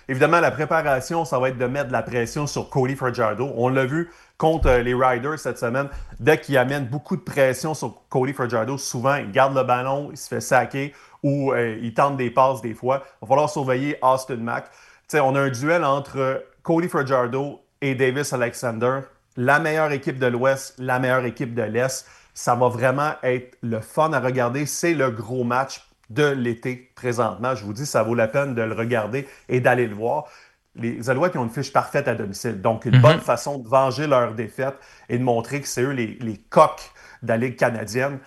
Évidemment, la préparation, ça va être de mettre de la pression sur Cody Fajardo. On l'a vu contre les Riders cette semaine. Dès qu'il amène beaucoup de pression sur Cody Fajardo, souvent, il garde le ballon, il se fait saquer ou il tente des passes des fois. Il va falloir surveiller Austin Mack. T'sais, on a un duel entre Cody Fajardo et Davis Alexander. La meilleure équipe de l'Ouest, la meilleure équipe de l'Est. Ça va vraiment être le fun à regarder. C'est le gros match de l'été présentement. Je vous dis, ça vaut la peine de le regarder et d'aller le voir. Les Alouettes qui ont une fiche parfaite à domicile. Donc, une bonne façon de venger leur défaite et de montrer que c'est eux les coqs de la Ligue canadienne.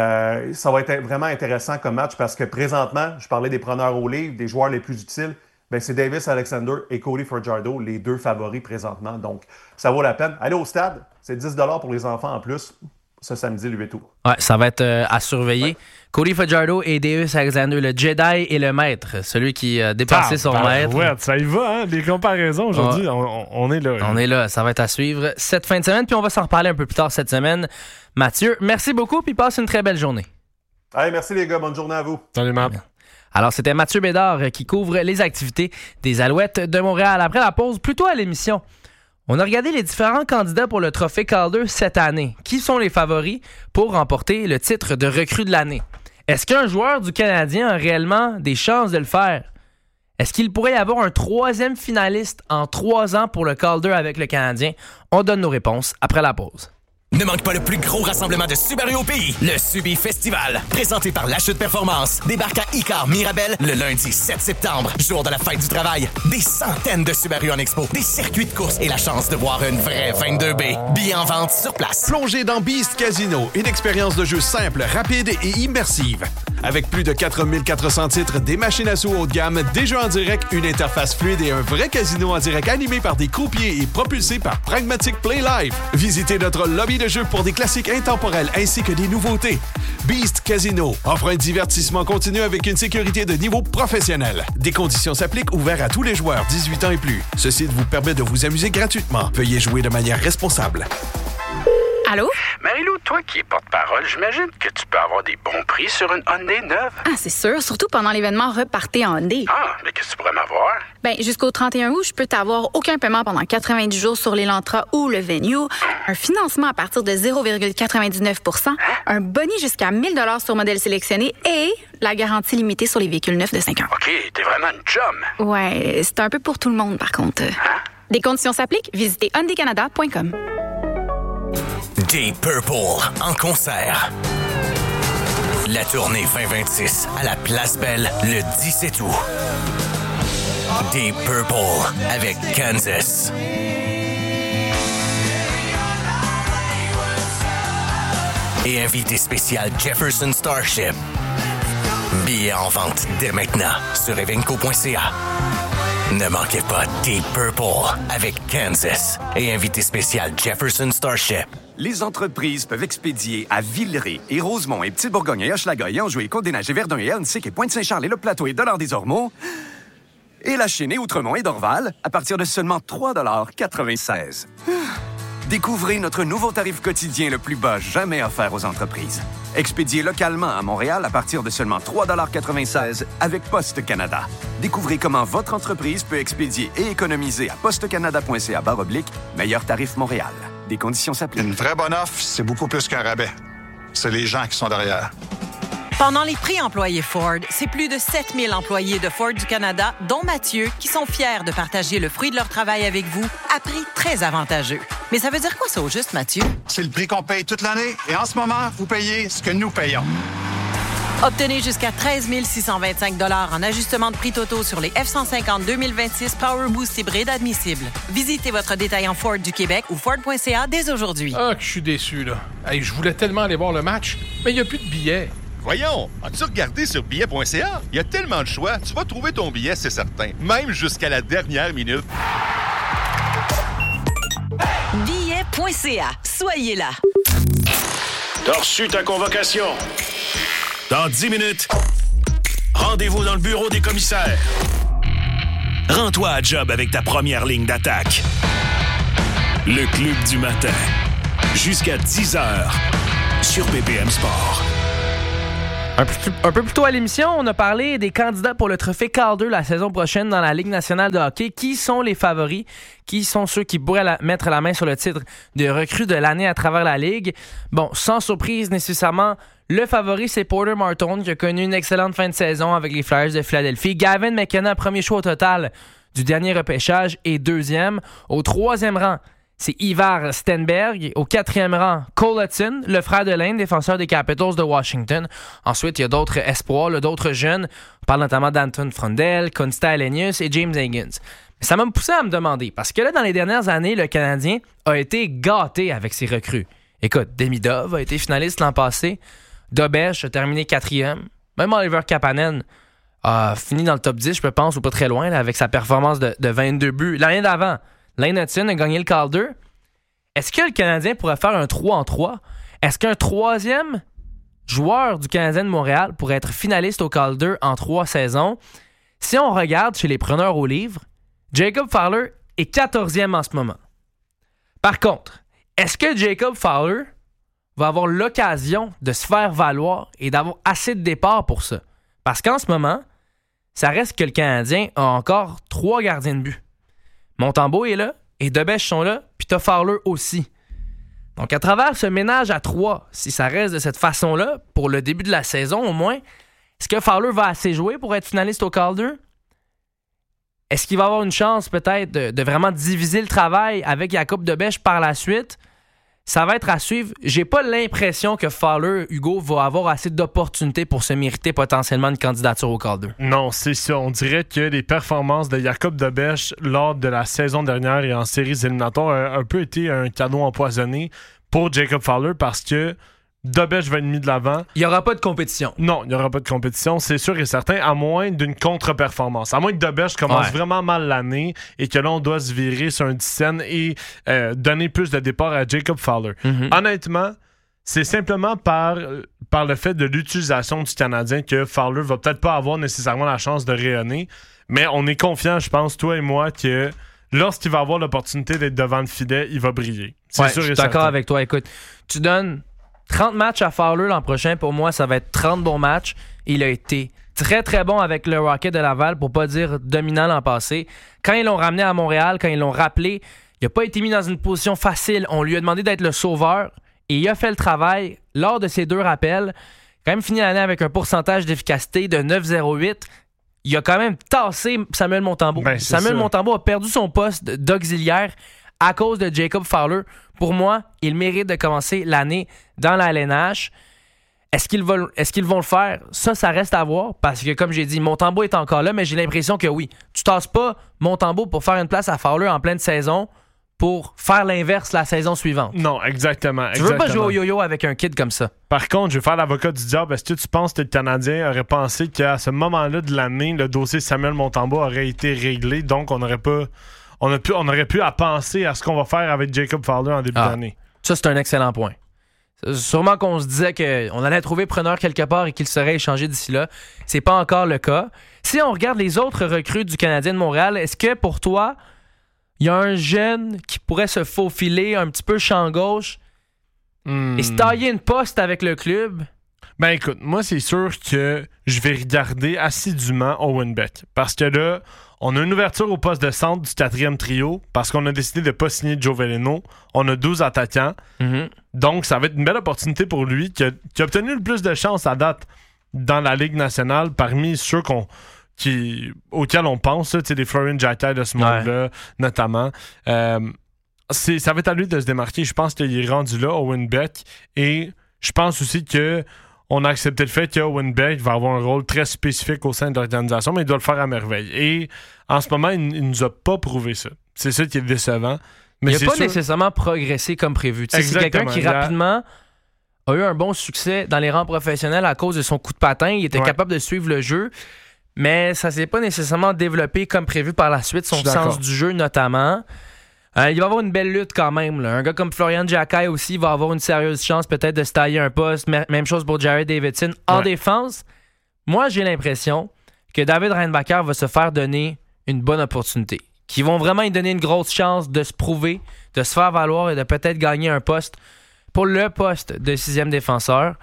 Ça va être vraiment intéressant comme match parce que présentement, je parlais des preneurs au livre, des joueurs les plus utiles. Bien, c'est Davis Alexander et Cody Fajardo, les deux favoris présentement. Donc, ça vaut la peine. Allez au stade, c'est 10 $ pour les enfants en plus. Ce samedi, le 8 août. Ouais, ça va être à surveiller. Ouais. Cody Fajardo et Davis Alexander, le Jedi et le maître. Celui qui a dépassé son maître. Ouais, ça y va, hein? Les comparaisons aujourd'hui, on est là. On est là, ça va être à suivre cette fin de semaine, puis on va s'en reparler un peu plus tard cette semaine. Mathieu, merci beaucoup, puis passe une très belle journée. Allez, merci les gars, bonne journée à vous. Salut, Matt. Alors, c'était Mathieu Bédard qui couvre les activités des Alouettes de Montréal. Après la pause, plutôt à l'émission, on a regardé les différents candidats pour le trophée Calder cette année. Qui sont les favoris pour remporter le titre de recrue de l'année? Est-ce qu'un joueur du Canadien a réellement des chances de le faire? Est-ce qu'il pourrait y avoir un troisième finaliste en 3 ans pour le Calder avec le Canadien? On donne nos réponses après la pause. Ne manque pas le plus gros rassemblement de Subaru au pays, le Subi Festival. Présenté par La Chute Performance. Débarque à Icar Mirabel le lundi 7 septembre, jour de la fête du travail. Des centaines de Subaru en expo, des circuits de course et la chance de voir une vraie 22B. Billets en vente sur place. Plongez dans Beast Casino, une expérience de jeu simple, rapide et immersive. Avec plus de 4400 titres, des machines à sous haut de gamme, des jeux en direct, une interface fluide et un vrai casino en direct animé par des croupiers et propulsé par Pragmatic Play Live. Visitez notre lobby de jeux pour des classiques intemporels ainsi que des nouveautés. Beast Casino offre un divertissement continu avec une sécurité de niveau professionnel. Des conditions s'appliquent, ouvert à tous les joueurs 18 ans et plus. Ce site vous permet de vous amuser gratuitement. Veuillez jouer de manière responsable. Allô? Marie-Lou, toi qui es porte-parole, j'imagine que tu peux avoir des bons prix sur une Hyundai neuve. Ah, c'est sûr, surtout pendant l'événement Repartez en Hyundai. Ah, mais qu'est-ce que tu pourrais m'avoir? Ben, jusqu'au 31 août, je peux t'avoir aucun paiement pendant 90 jours sur l'Elantra ou le Venue, un financement à partir de 0,99 %, un boni jusqu'à 1 000 $ sur modèle sélectionné et la garantie limitée sur les véhicules neufs de 5 ans. OK, t'es vraiment une chum. Ouais, c'est un peu pour tout le monde, par contre. Des conditions s'appliquent. Visitez hyundaicanada.com. Deep Purple en concert. La tournée 2026 à la Place Belle le 17 août. Deep Purple avec Kansas. Et invité spécial Jefferson Starship. Billets en vente dès maintenant sur evenco.ca. Ne manquez pas Deep Purple avec Kansas et invité spécial Jefferson Starship. Les entreprises peuvent expédier à Villeray et Rosemont et Petite-Bourgogne et Hochelaga et Anjou et Côte-des-Neiges et Verdun et Elnsick et Pointe-Saint-Charles et Le Plateau et Dollard-des-Ormeaux et La Chênaie, Outremont et Dorval à partir de seulement 3,96 $. Découvrez notre nouveau tarif quotidien le plus bas jamais offert aux entreprises. Expédié localement à Montréal à partir de seulement 3,96 $ avec Poste Canada. Découvrez comment votre entreprise peut expédier et économiser à postecanada.ca/meilleur tarif Montréal. Des conditions s'appliquent. Une vraie bonne offre, c'est beaucoup plus qu'un rabais. C'est les gens qui sont derrière. Pendant les prix employés Ford, c'est plus de 7000 employés de Ford du Canada, dont Mathieu, qui sont fiers de partager le fruit de leur travail avec vous à prix très avantageux. Mais ça veut dire quoi ça au juste, Mathieu? C'est le prix qu'on paye toute l'année et en ce moment, vous payez ce que nous payons. Obtenez jusqu'à 13 625 $ en ajustement de prix totaux sur les F-150 2026 Power Boost hybride admissibles. Visitez votre détaillant Ford du Québec ou Ford.ca dès aujourd'hui. Ah, que je suis déçu, là. Hey, je voulais tellement aller voir le match, mais il n'y a plus de billets. Voyons, as-tu regardé sur billet.ca? Il y a tellement de choix, tu vas trouver ton billet, c'est certain. Même jusqu'à la dernière minute. Billet.ca. Soyez là. T'as reçu ta convocation. Dans 10 minutes, rendez-vous dans le bureau des commissaires. Rends-toi à job avec ta première ligne d'attaque. Le Club du matin. Jusqu'à 10h sur BPM Sport. Un peu plus tôt à l'émission, on a parlé des candidats pour le trophée Calder la saison prochaine dans la Ligue nationale de hockey. Qui sont les favoris? Qui sont ceux qui pourraient mettre la main sur le titre de recrue de l'année à travers la Ligue? Bon, sans surprise nécessairement, le favori, c'est Porter Martone, qui a connu une excellente fin de saison avec les Flyers de Philadelphie. Gavin McKenna, premier choix au total du dernier repêchage, et deuxième. Au troisième rang, c'est Ivar Stenberg. Au quatrième rang, Cole Hudson, le frère de Lane, défenseur des Capitals de Washington. Ensuite, il y a d'autres espoirs, d'autres jeunes. On parle notamment d'Anton Frondel, Konsta Helenius et James Higgins. Mais ça m'a poussé à me demander, parce que là, dans les dernières années, le Canadien a été gâté avec ses recrues. Écoute, Demidov a été finaliste l'an passé. Dobeš a terminé quatrième. Même Oliver Kapanen a fini dans le top 10, je pense, ou pas très loin, là, avec sa performance de 22 buts. L'année d'avant, Lane Hudson a gagné le Calder. Est-ce que le Canadien pourrait faire un 3-en-3? Est-ce qu'un troisième joueur du Canadien de Montréal pourrait être finaliste au Calder en 3 saisons? Si on regarde chez les preneurs au livre, Jacob Fowler est 14e en ce moment. Par contre, est-ce que Jacob Fowler va avoir l'occasion de se faire valoir et d'avoir assez de départs pour ça? Parce qu'en ce moment, ça reste que le Canadien a encore 3 gardiens de but. Montembeault est là, et Dobeš sont là, puis t'as Fowler aussi. Donc, à travers ce ménage à 3, si ça reste de cette façon-là, pour le début de la saison au moins, est-ce que Fowler va assez jouer pour être finaliste au Calder? Est-ce qu'il va avoir une chance peut-être de vraiment diviser le travail avec Jakub Dobeš par la suite? Ça va être à suivre. J'ai pas l'impression que Fowler, Hugo, va avoir assez d'opportunités pour se mériter potentiellement une candidature au Calder. Non, c'est ça. On dirait que les performances de Jakub Dobeš lors de la saison dernière et en séries éliminatoires ont un peu été un cadeau empoisonné pour Jacob Fowler parce que Dobeš va être mis de l'avant. Il n'y aura pas de compétition. Non, il n'y aura pas de compétition, c'est sûr et certain, à moins d'une contre-performance. À moins que Dobeš commence vraiment mal l'année et que là, on doit se virer sur un dizaine et donner plus de départ à Jacob Fowler. Mm-hmm. Honnêtement, c'est simplement par le fait de l'utilisation du Canadien que Fowler va peut-être pas avoir nécessairement la chance de rayonner, mais on est confiant, je pense, toi et moi, que lorsqu'il va avoir l'opportunité d'être devant le filet, il va briller. C'est sûr et certain. Je suis d'accord avec toi. Écoute, tu donnes 30 matchs à Fowler l'an prochain, pour moi, ça va être 30 bons matchs. Il a été très, très bon avec le Rocket de Laval, pour pas dire dominant l'an passé. Quand ils l'ont ramené à Montréal, quand ils l'ont rappelé, il n'a pas été mis dans une position facile. On lui a demandé d'être le sauveur et il a fait le travail lors de ces 2 rappels. Quand même fini l'année avec un pourcentage d'efficacité de 9,08. Il a quand même tassé Samuel Montembeault. Samuel Montembeault a perdu son poste d'auxiliaire à cause de Jacob Fowler. Pour moi, il mérite de commencer l'année dans la LNH. Est-ce qu'ils vont le faire? Ça reste à voir, parce que, comme j'ai dit, Montembeault est encore là, mais j'ai l'impression que oui. Tu tasses pas Montembeault pour faire une place à Fowler en pleine saison pour faire l'inverse la saison suivante. Non, exactement. Tu veux pas jouer au yo-yo avec un kid comme ça. Par contre, je vais faire l'avocat du diable. Est-ce que tu penses que le Canadien aurait pensé qu'à ce moment-là de l'année, le dossier Samuel Montembeault aurait été réglé, donc on aurait pu à penser à ce qu'on va faire avec Jacob Fowler en début d'année. Ça, c'est un excellent point. Sûrement qu'on se disait qu'on allait trouver preneur quelque part et qu'il serait échangé d'ici là. C'est pas encore le cas. Si on regarde les autres recrues du Canadien de Montréal, est-ce que pour toi, il y a un jeune qui pourrait se faufiler un petit peu champ gauche et se tailler une poste avec le club? Ben écoute, moi c'est sûr que je vais regarder assidûment Owen Beck. Parce que là, on a une ouverture au poste de centre du 4e trio parce qu'on a décidé de ne pas signer Joe Veleno. On a 12 attaquants. Mm-hmm. Donc, ça va être une belle opportunité pour lui qui a obtenu le plus de chances à date dans la Ligue nationale parmi ceux auxquels on pense, des Florian Giatta de ce monde-là, notamment. Ça va être à lui de se démarquer. Je pense qu'il est rendu là, Owen Beck. Et je pense aussi que on a accepté le fait qu'Owen Beck va avoir un rôle très spécifique au sein de l'organisation, mais il doit le faire à merveille. Et en ce moment, il ne nous a pas prouvé ça. C'est ça qui est décevant. Mais il n'a pas nécessairement progressé comme prévu. C'est quelqu'un qui rapidement a eu un bon succès dans les rangs professionnels à cause de son coup de patin. Il était capable de suivre le jeu, mais ça ne s'est pas nécessairement développé comme prévu par la suite, son sens du jeu notamment. Il va avoir une belle lutte quand même. Là. Un gars comme Florian Giatta aussi va avoir une sérieuse chance peut-être de se tailler un poste. Même chose pour Jared Davidson. En défense, moi j'ai l'impression que David Reinbacher va se faire donner une bonne opportunité. Qui vont vraiment lui donner une grosse chance de se prouver, de se faire valoir et de peut-être gagner un poste pour le poste de 6e défenseur.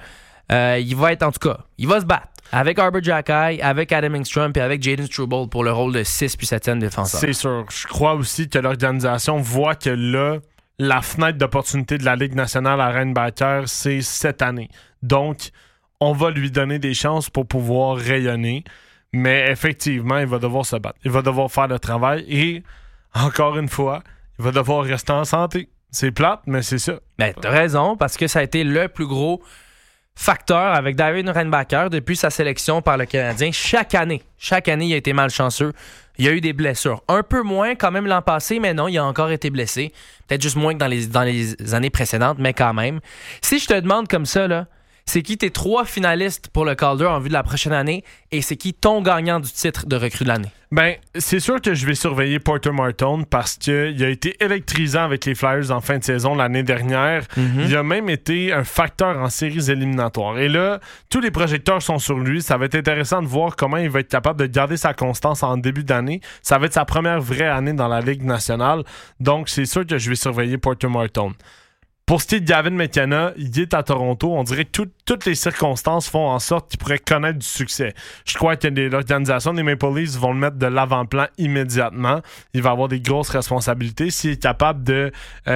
il va être, en tout cas, il va se battre avec Arbor Xhekaj, avec Adam Engstrom et avec Jaden Struble pour le rôle de 6 puis 7e défenseur. C'est sûr. Je crois aussi que l'organisation voit que là, la fenêtre d'opportunité de la Ligue nationale à Reinbacker, c'est cette année. Donc, on va lui donner des chances pour pouvoir rayonner. Mais effectivement, il va devoir se battre. Il va devoir faire le travail et, encore une fois, il va devoir rester en santé. C'est plate, mais c'est ça. Ben, t'as raison, parce que ça a été le plus gros facteur avec David Reinbacker depuis sa sélection par le Canadien. Chaque année, il a été malchanceux. Il y a eu des blessures. Un peu moins quand même l'an passé, mais non, il a encore été blessé. Peut-être juste moins que dans les années précédentes, mais quand même. Si je te demande comme ça, là, c'est qui tes 3 finalistes pour le Calder en vue de la prochaine année et c'est qui ton gagnant du titre de recrue de l'année? Ben, c'est sûr que je vais surveiller Porter Martone parce qu'il a été électrisant avec les Flyers en fin de saison l'année dernière. Il a même été un facteur en séries éliminatoires. Et là, tous les projecteurs sont sur lui. Ça va être intéressant de voir comment il va être capable de garder sa constance en début d'année. Ça va être sa première vraie année dans la Ligue nationale. Donc, c'est sûr que je vais surveiller Porter Martone. Pour ce qui est de Gavin McKenna, il est à Toronto. On dirait que toutes les circonstances font en sorte qu'il pourrait connaître du succès. Je crois que l'organisation des Maple Leafs vont le mettre de l'avant-plan immédiatement. Il va avoir des grosses responsabilités. S'il est capable de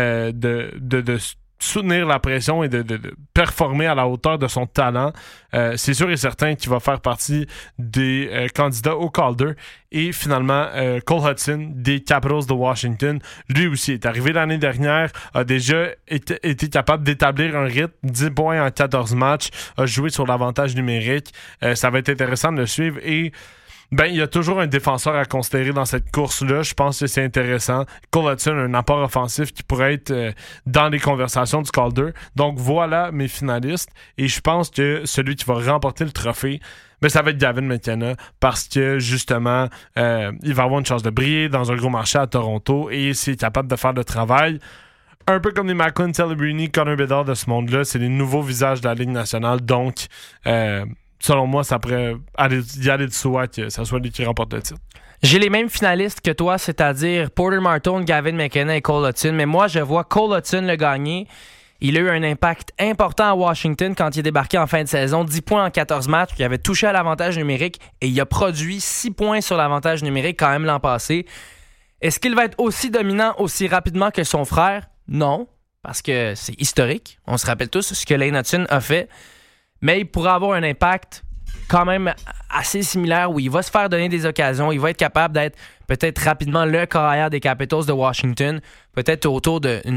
soutenir la pression et de performer à la hauteur de son talent, c'est sûr et certain qu'il va faire partie des candidats au Calder. Et finalement, Cole Hudson des Capitals de Washington, lui aussi est arrivé l'année dernière, a déjà été capable d'établir un rythme, 10 points en 14 matchs, a joué sur l'avantage numérique. Ça va être intéressant de le suivre et ben, il y a toujours un défenseur à considérer dans cette course-là. Je pense que c'est intéressant. Cole Hudson a un apport offensif qui pourrait être dans les conversations du Calder. Donc, voilà mes finalistes. Et je pense que celui qui va remporter le trophée, ben, ça va être Gavin McKenna parce que, justement, il va avoir une chance de briller dans un gros marché à Toronto et s'il est capable de faire le travail. Un peu comme les Macklin, Celebrini, Connor Bedard de ce monde-là, c'est les nouveaux visages de la Ligue nationale. Donc, selon moi, ça pourrait y aller de soi que ça soit lui qui remporte le titre. J'ai les mêmes finalistes que toi, c'est-à-dire Porter Martone, Gavin McKenna et Cole Hudson. Mais moi, je vois Cole Hudson le gagner. Il a eu un impact important à Washington quand il est débarqué en fin de saison. 10 points en 14 matchs. Il avait touché à l'avantage numérique et il a produit 6 points sur l'avantage numérique quand même l'an passé. Est-ce qu'il va être aussi dominant aussi rapidement que son frère? Non, parce que c'est historique. On se rappelle tous ce que Lane Hudson a fait. Mais il pourrait avoir un impact quand même assez similaire où il va se faire donner des occasions. Il va être capable d'être peut-être rapidement le carrière des Capitals de Washington. Peut-être autour d'une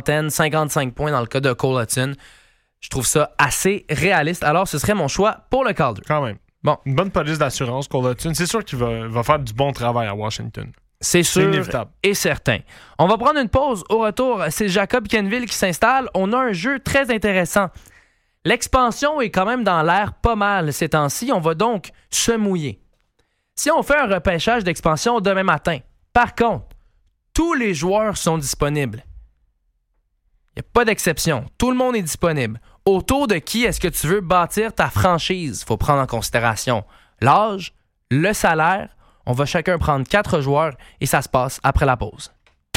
55 points dans le cas de Cole Hudson. Je trouve ça assez réaliste. Alors, ce serait mon choix pour le Calder. Quand même. Bon, une bonne police d'assurance, Cole Hudson. C'est sûr qu'il va faire du bon travail à Washington. C'est sûr inévitable et certain. On va prendre une pause. Au retour, c'est Jacob Kenville qui s'installe. On a un jeu très intéressant. L'expansion est quand même dans l'air pas mal ces temps-ci. On va donc se mouiller. Si on fait un repêchage d'expansion demain matin, par contre, tous les joueurs sont disponibles. Il n'y a pas d'exception. Tout le monde est disponible. Autour de qui est-ce que tu veux bâtir ta franchise? Il faut prendre en considération l'âge, le salaire. On va chacun prendre 4 joueurs et ça se passe après la pause.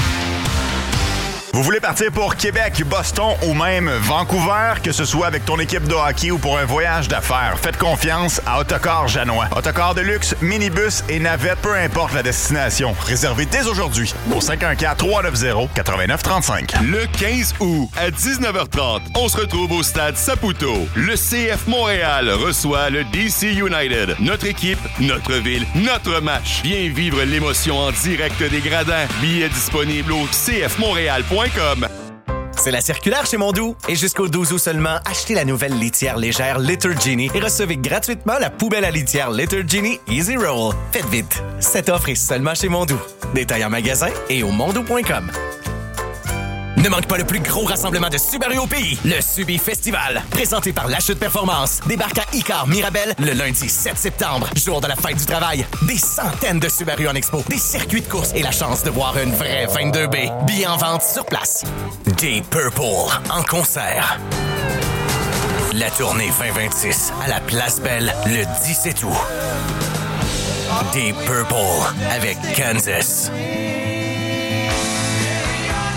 Vous voulez partir pour Québec, Boston ou même Vancouver, que ce soit avec ton équipe de hockey ou pour un voyage d'affaires, faites confiance à Autocar Janois. Autocar de luxe, minibus et navette, peu importe la destination. Réservez dès aujourd'hui au 514-390-8935. Le 15 août à 19h30, on se retrouve au stade Saputo. Le CF Montréal reçoit le DC United. Notre équipe, notre ville, notre match. Viens vivre l'émotion en direct des gradins. Billets disponibles au cfmontréal.com. C'est la circulaire chez Mondou. Et jusqu'au 12 août seulement, achetez la nouvelle litière légère Litter Genie et recevez gratuitement la poubelle à litière Litter Genie Easy Roll. Faites vite. Cette offre est seulement chez Mondou. Détails en magasin et au mondou.com. Ne manque pas le plus gros rassemblement de Subaru au pays, le Subi Festival. Présenté par La Chute Performance, débarque à Icar Mirabel le lundi 7 septembre, jour de la fête du travail. Des centaines de Subaru en expo, des circuits de course et la chance de voir une vraie 22B. Billets en vente sur place. Deep Purple en concert. La tournée 2026 à la Place Belle le 17 août. Deep Purple avec Kansas.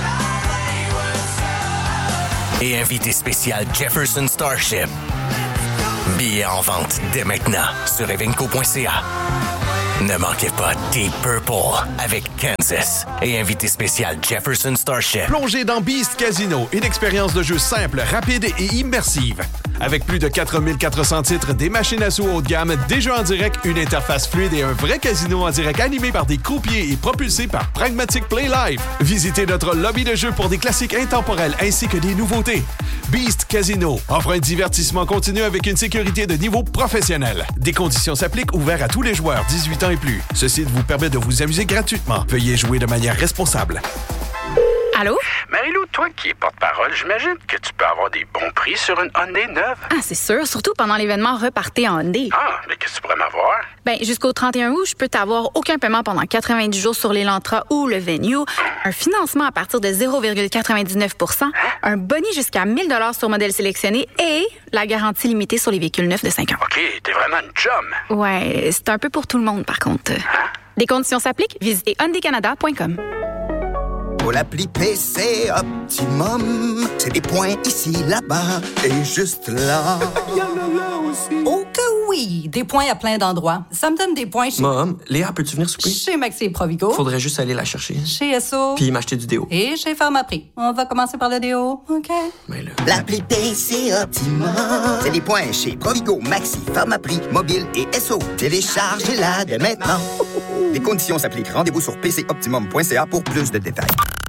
Et invité spécial Jefferson Starship. Billets en vente dès maintenant sur evenco.ca. Ne manquez pas Deep Purple avec Kansas et invité spécial Jefferson Starship. Plongez dans Beast Casino, une expérience de jeu simple, rapide et immersive. Avec plus de 4400 titres, des machines à sous haut de gamme, des jeux en direct, une interface fluide et un vrai casino en direct animé par des croupiers et propulsé par Pragmatic Play Live. Visitez notre lobby de jeu pour des classiques intemporels ainsi que des nouveautés. Beast Casino offre un divertissement continu avec une sécurité de niveau professionnel. Des conditions s'appliquent, ouvert à tous les joueurs 18 ans et plus. Ce site vous permet de vous amuser gratuitement. Veuillez jouer de manière responsable. Allô? Marie-Lou, toi qui es porte-parole, j'imagine que tu peux avoir des bons prix sur une Hyundai neuve. Ah, c'est sûr, surtout pendant l'événement Repartez en Hyundai. Ah, mais qu'est-ce que tu pourrais m'avoir? Ben, jusqu'au 31 août, je peux t'avoir aucun paiement pendant 90 jours sur l'Elantra ou le Venue, un financement à partir de 0,99 %, un boni jusqu'à 1 000 $ sur modèle sélectionné et la garantie limitée sur les véhicules neufs de 5 ans. OK, t'es vraiment une chum. Ouais, c'est un peu pour tout le monde, par contre. Des conditions s'appliquent. Visitez hyundaicanada.com. Pour l'appli PC Optimum, c'est des points ici, là-bas et juste là. Il y en a là aussi. Oh que oui! Des points à plein d'endroits. Ça me donne des points chez... Mom, Léa, peux-tu venir souper? Chez Maxi et Provigo. Faudrait juste aller la chercher. Chez Esso. Puis m'acheter du déo. Et chez Pharmaprix. On va commencer par le déo, OK? Mais là... L'appli PC Optimum, c'est des points chez Provigo, Maxi, Pharmaprix, Mobile et Esso. Téléchargez-la dès maintenant. Les conditions s'appliquent. Rendez-vous sur pcoptimum.ca pour plus de détails.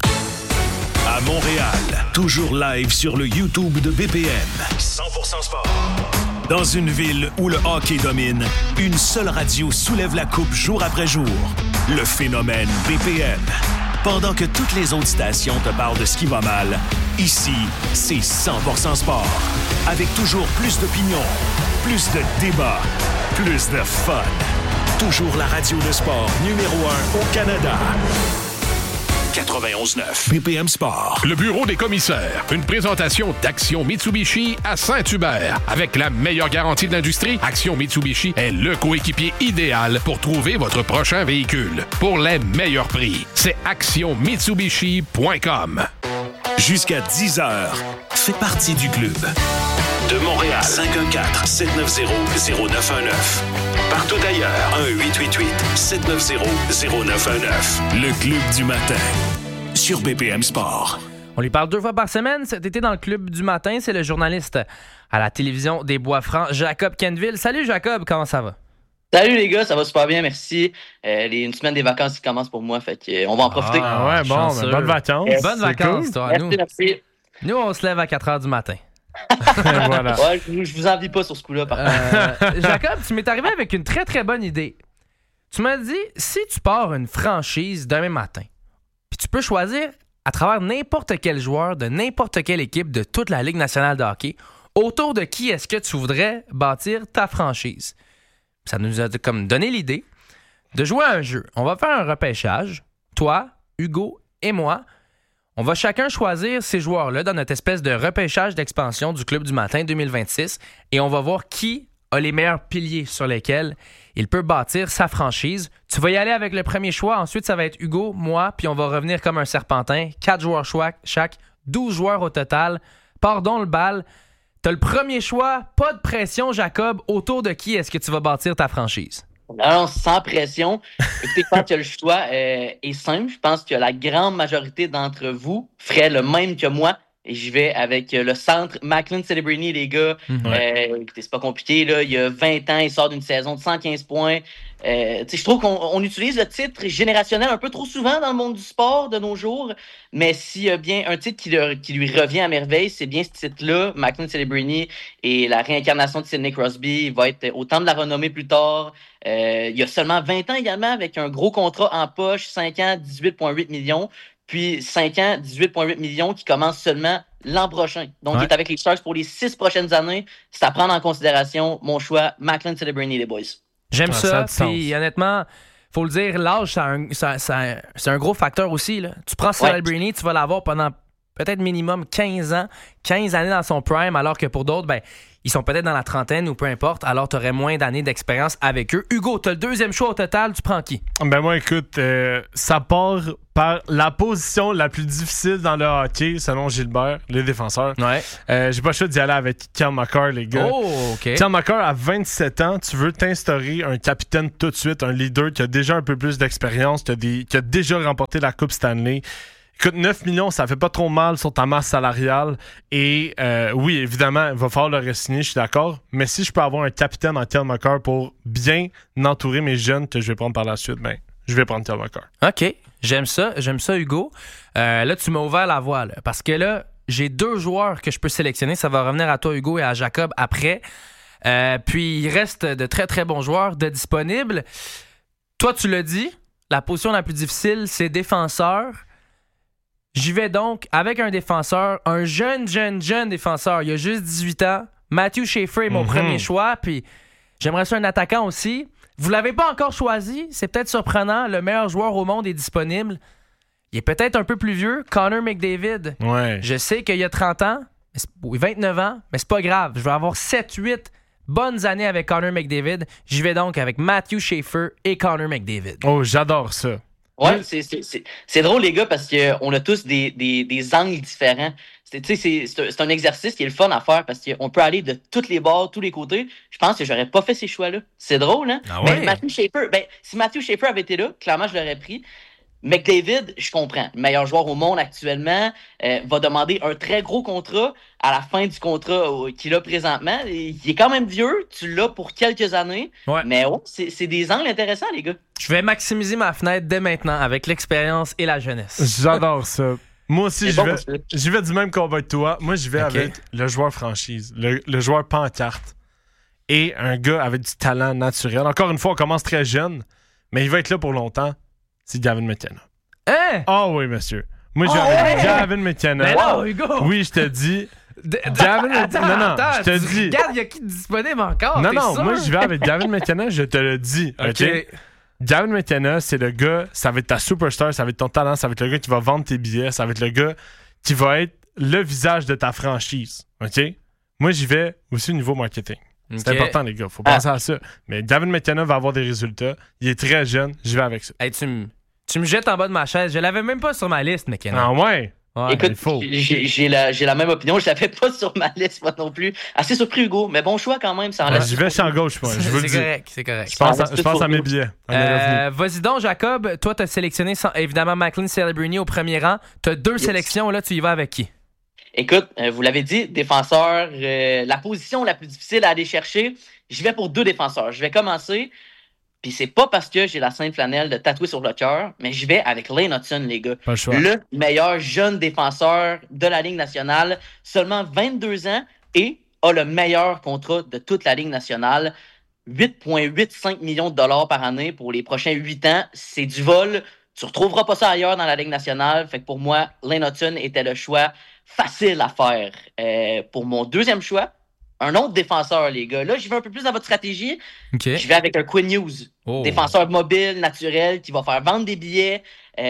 À Montréal, toujours live sur le YouTube de BPM. 100% sport. Dans une ville où le hockey domine, une seule radio soulève la coupe jour après jour. Le phénomène BPM. Pendant que toutes les autres stations te parlent de ce qui va mal, ici, c'est 100% sport. Avec toujours plus d'opinions, plus de débats, plus de fun. Toujours la radio de sport numéro 1 au Canada. 91.9 BPM Sport. Le bureau des commissaires. Une présentation d'Action Mitsubishi à Saint-Hubert. Avec la meilleure garantie de l'industrie, Action Mitsubishi est le coéquipier idéal pour trouver votre prochain véhicule. Pour les meilleurs prix, c'est actionmitsubishi.com. Jusqu'à 10h, fais partie du club. De Montréal, 514-790-0919. Partout ailleurs, 1-888-790-0919. Le club du matin, sur BPM Sport. On lui parle 2 fois par semaine. Cet été, dans le club du matin, c'est le journaliste à la télévision des Bois-Francs, Jacob Kenville. Salut Jacob, comment ça va? Salut les gars, ça va super bien, merci. Une semaine des vacances qui commence pour moi, fait que on va en profiter. Ah ouais, bon, bonnes vacances. Bonnes vacances, cool. toi. Merci. Nous, on se lève à 4 h du matin. Voilà. Ouais, je vous envie pas sur ce coup-là, par contre. Jacob, tu m'es arrivé avec une très très bonne idée. Tu m'as dit, si tu pars une franchise demain matin, puis tu peux choisir à travers n'importe quel joueur de n'importe quelle équipe de toute la Ligue nationale de hockey, autour de qui est-ce que tu voudrais bâtir ta franchise? Ça nous a comme donné l'idée de jouer à un jeu. On va faire un repêchage. Toi, Hugo et moi, on va chacun choisir ces joueurs-là dans notre espèce de repêchage d'expansion du Club du Matin 2026 et on va voir qui a les meilleurs piliers sur lesquels il peut bâtir sa franchise. Tu vas y aller avec le premier choix. Ensuite, ça va être Hugo, moi, puis on va revenir comme un serpentin. 4 joueurs chaque, 12 joueurs au total. Pardon le bal. T'as le premier choix. Pas de pression, Jacob. Autour de qui est-ce que tu vas bâtir ta franchise? Non, sans pression. Écoutez, je pense que le choix est simple. Je pense que la grande majorité d'entre vous ferait le même que moi. Et j'y vais avec le centre Macklin Celebrini, les gars. Écoutez, c'est pas compliqué, là. Il y a 20 ans, il sort d'une saison de 115 points. Je trouve qu'on utilise le titre générationnel un peu trop souvent dans le monde du sport de nos jours. Mais s'il y a bien un titre qui lui revient à merveille, c'est bien ce titre-là, Macklin Celebrini, et la réincarnation de Sidney Crosby. Il va être au temps de la renommée plus tard. Il y a seulement 20 ans également, avec un gros contrat en poche, 5 ans, 18,8 millions. Puis 5 ans, 18,8 millions qui commence seulement l'an prochain. Donc, il est avec les Sharks pour les 6 prochaines années. C'est à prendre en considération. Mon choix, Macklin Celebrini, les boys. J'aime ça. Puis honnêtement, faut le dire, l'âge, c'est un gros facteur aussi. Là. Tu prends Celebrini, tu vas l'avoir pendant peut-être minimum 15 ans, 15 années dans son prime, alors que pour d'autres, ben, ils sont peut-être dans la trentaine ou peu importe, alors tu aurais moins d'années d'expérience avec eux. Hugo, tu as le deuxième choix au total, tu prends qui? Ben moi, écoute, ça part par la position la plus difficile dans le hockey, selon Gilbert, les défenseurs. Ouais. J'ai pas le choix d'y aller avec Cale Makar, les gars. Oh, OK. Cale Makar, à 27 ans, tu veux t'instaurer un capitaine tout de suite, un leader qui a déjà un peu plus d'expérience, qui a déjà remporté la Coupe Stanley. Écoute, 9 millions, ça fait pas trop mal sur ta masse salariale. Et oui, évidemment, il va falloir le re-signer, je suis d'accord. Mais si je peux avoir un capitaine en Cale Makar pour bien entourer mes jeunes que je vais prendre par la suite, ben, je vais prendre Cale Makar. OK, j'aime ça, Hugo. Là, tu m'as ouvert la voie, là, parce que là, j'ai 2 joueurs que je peux sélectionner. Ça va revenir à toi, Hugo, et à Jacob après. Puis, il reste de très, très bons joueurs de disponibles. Toi, tu l'as dit, la position la plus difficile, c'est défenseur. J'y vais donc avec un défenseur, un jeune défenseur. Il a juste 18 ans. Matthew Schaefer est mon premier choix. Puis j'aimerais ça un attaquant aussi. Vous l'avez pas encore choisi. C'est peut-être surprenant. Le meilleur joueur au monde est disponible. Il est peut-être un peu plus vieux. Connor McDavid. Ouais. Je sais qu'il a 30 ans. 29 ans. Mais c'est pas grave. Je vais avoir 7-8 bonnes années avec Connor McDavid. J'y vais donc avec Matthew Schaefer et Connor McDavid. Oh, j'adore ça. Ouais, c'est drôle, les gars, parce qu'on a tous des angles différents. C'est un exercice qui est le fun à faire parce qu'on peut aller de tous les bords, tous les côtés. Je pense que j'aurais pas fait ces choix-là. C'est drôle, hein? Ah ouais? Mais Matthew Schaefer, si Matthew Schaefer avait été là, clairement, je l'aurais pris. McDavid, je comprends. Le meilleur joueur au monde actuellement va demander un très gros contrat à la fin du contrat qu'il a présentement. Il est quand même vieux. Tu l'as pour quelques années. Ouais. Mais ouais, c'est des angles intéressants, les gars. Je vais maximiser ma fenêtre dès maintenant avec l'expérience et la jeunesse. J'adore ça. Moi aussi, j'y vais du même combat que toi. Moi, j'y vais avec le joueur franchise, le joueur pancarte et un gars avec du talent naturel. Encore une fois, on commence très jeune, mais il va être là pour longtemps. C'est Gavin McKenna. Hein? Oh oui, monsieur. Moi, j'ai avec Gavin McKenna. Mais non, Hugo! Oui, je te dis. Gavin McKenna. Non, je te dis. Regarde, il y a qui disponible encore? Non, sûr? moi, je vais avec Gavin McKenna, je te le dis. OK? Gavin McKenna, c'est le gars, ça va être ta superstar, ça va être ton talent, ça va être le gars qui va vendre tes billets, ça va être le gars qui va être le visage de ta franchise. OK? Moi, j'y vais aussi au niveau marketing. C'est important, les gars. Faut penser à ça. Mais Gavin McKenna va avoir des résultats. Il est très jeune. J'y vais avec ça. Hey, tu me jettes en bas de ma chaise. Je l'avais même pas sur ma liste, McKenna. Ah ouais? Écoute, j'ai la même opinion. Je l'avais pas sur ma liste, moi non plus. Assez surpris, Hugo. Mais bon choix quand même. J'y vais champ gauche, moi. Je vous le dis. C'est correct. Je pense à mes billets. Vas-y donc, Jacob. Toi, tu as sélectionné évidemment McLean Celebrini au premier rang. Tu as 2 sélections. Là, tu y vas avec qui? Écoute, vous l'avez dit, défenseur, la position la plus difficile à aller chercher, je vais pour 2 défenseurs. Je vais commencer, puis c'est pas parce que j'ai la sainte flanelle de tatouer sur le cœur, mais je vais avec Lane Hutson, les gars. Pas le choix. Le meilleur jeune défenseur de la Ligue nationale, seulement 22 ans, et a le meilleur contrat de toute la Ligue nationale. 8,85 millions de dollars par année pour les prochains 8 ans. C'est du vol. Tu retrouveras pas ça ailleurs dans la Ligue nationale. Fait que pour moi, Lane Hutson était le choix facile à faire. Pour mon deuxième choix, un autre défenseur, les gars. Là, j'y vais un peu plus dans votre stratégie. Okay. Je vais avec un Quinn Hughes. Oh. Défenseur mobile, naturel, qui va faire vendre des billets.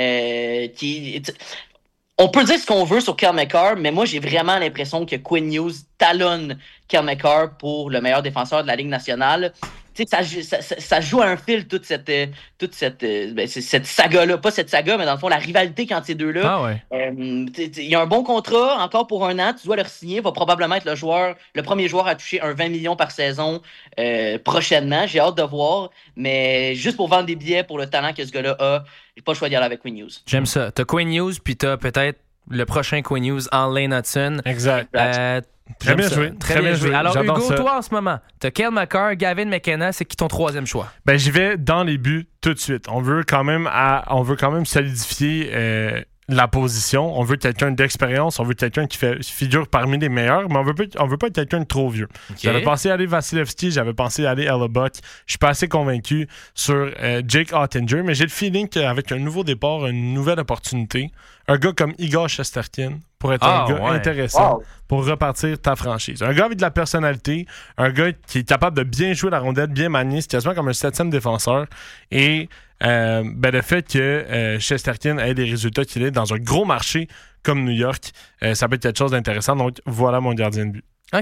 On peut dire ce qu'on veut sur Cale Makar, mais moi, j'ai vraiment l'impression que Quinn Hughes talonne Cale Makar pour le meilleur défenseur de la Ligue nationale. Tu sais, ça joue à un fil, toute cette saga-là. Pas cette saga, mais dans le fond, la rivalité entre ces deux-là. Ah ouais. Il y a un bon contrat, encore pour 1 an. Tu dois le signer. Il va probablement être le premier joueur à toucher un 20 millions par saison prochainement. J'ai hâte de voir. Mais juste pour vendre des billets pour le talent que ce gars-là a, j'ai pas le choix d'y aller avec Quinn Hughes. J'aime ça. T'as Quinn Hughes, puis t'as peut-être le prochain Quinn Hughes en Lane Hutson. Exact. Très bien joué. Très bien joué. Alors, J'adore Hugo, ça. toi, en ce moment, t'as Cale Makar, Gavin McKenna, c'est qui ton 3e choix? Ben, j'y vais dans les buts tout de suite. On veut quand même solidifier la position. On veut quelqu'un d'expérience. On veut quelqu'un qui figure parmi les meilleurs, mais on veut pas être quelqu'un de trop vieux. Okay. J'avais pensé aller Vasilevski, j'avais pensé aller Hellebuck. Je suis pas assez convaincu sur Jake Oettinger, mais j'ai le feeling qu'avec un nouveau départ, une nouvelle opportunité, un gars comme Igor Shesterkin pourrait être un gars intéressant pour repartir ta franchise. Un gars avec de la personnalité, un gars qui est capable de bien jouer la rondelle, bien manier, c'est quasiment comme un 7e défenseur. Et le fait que Shesterkin ait des résultats qu'il est dans un gros marché comme New York, ça peut être quelque chose d'intéressant. Donc, voilà mon gardien de but. OK.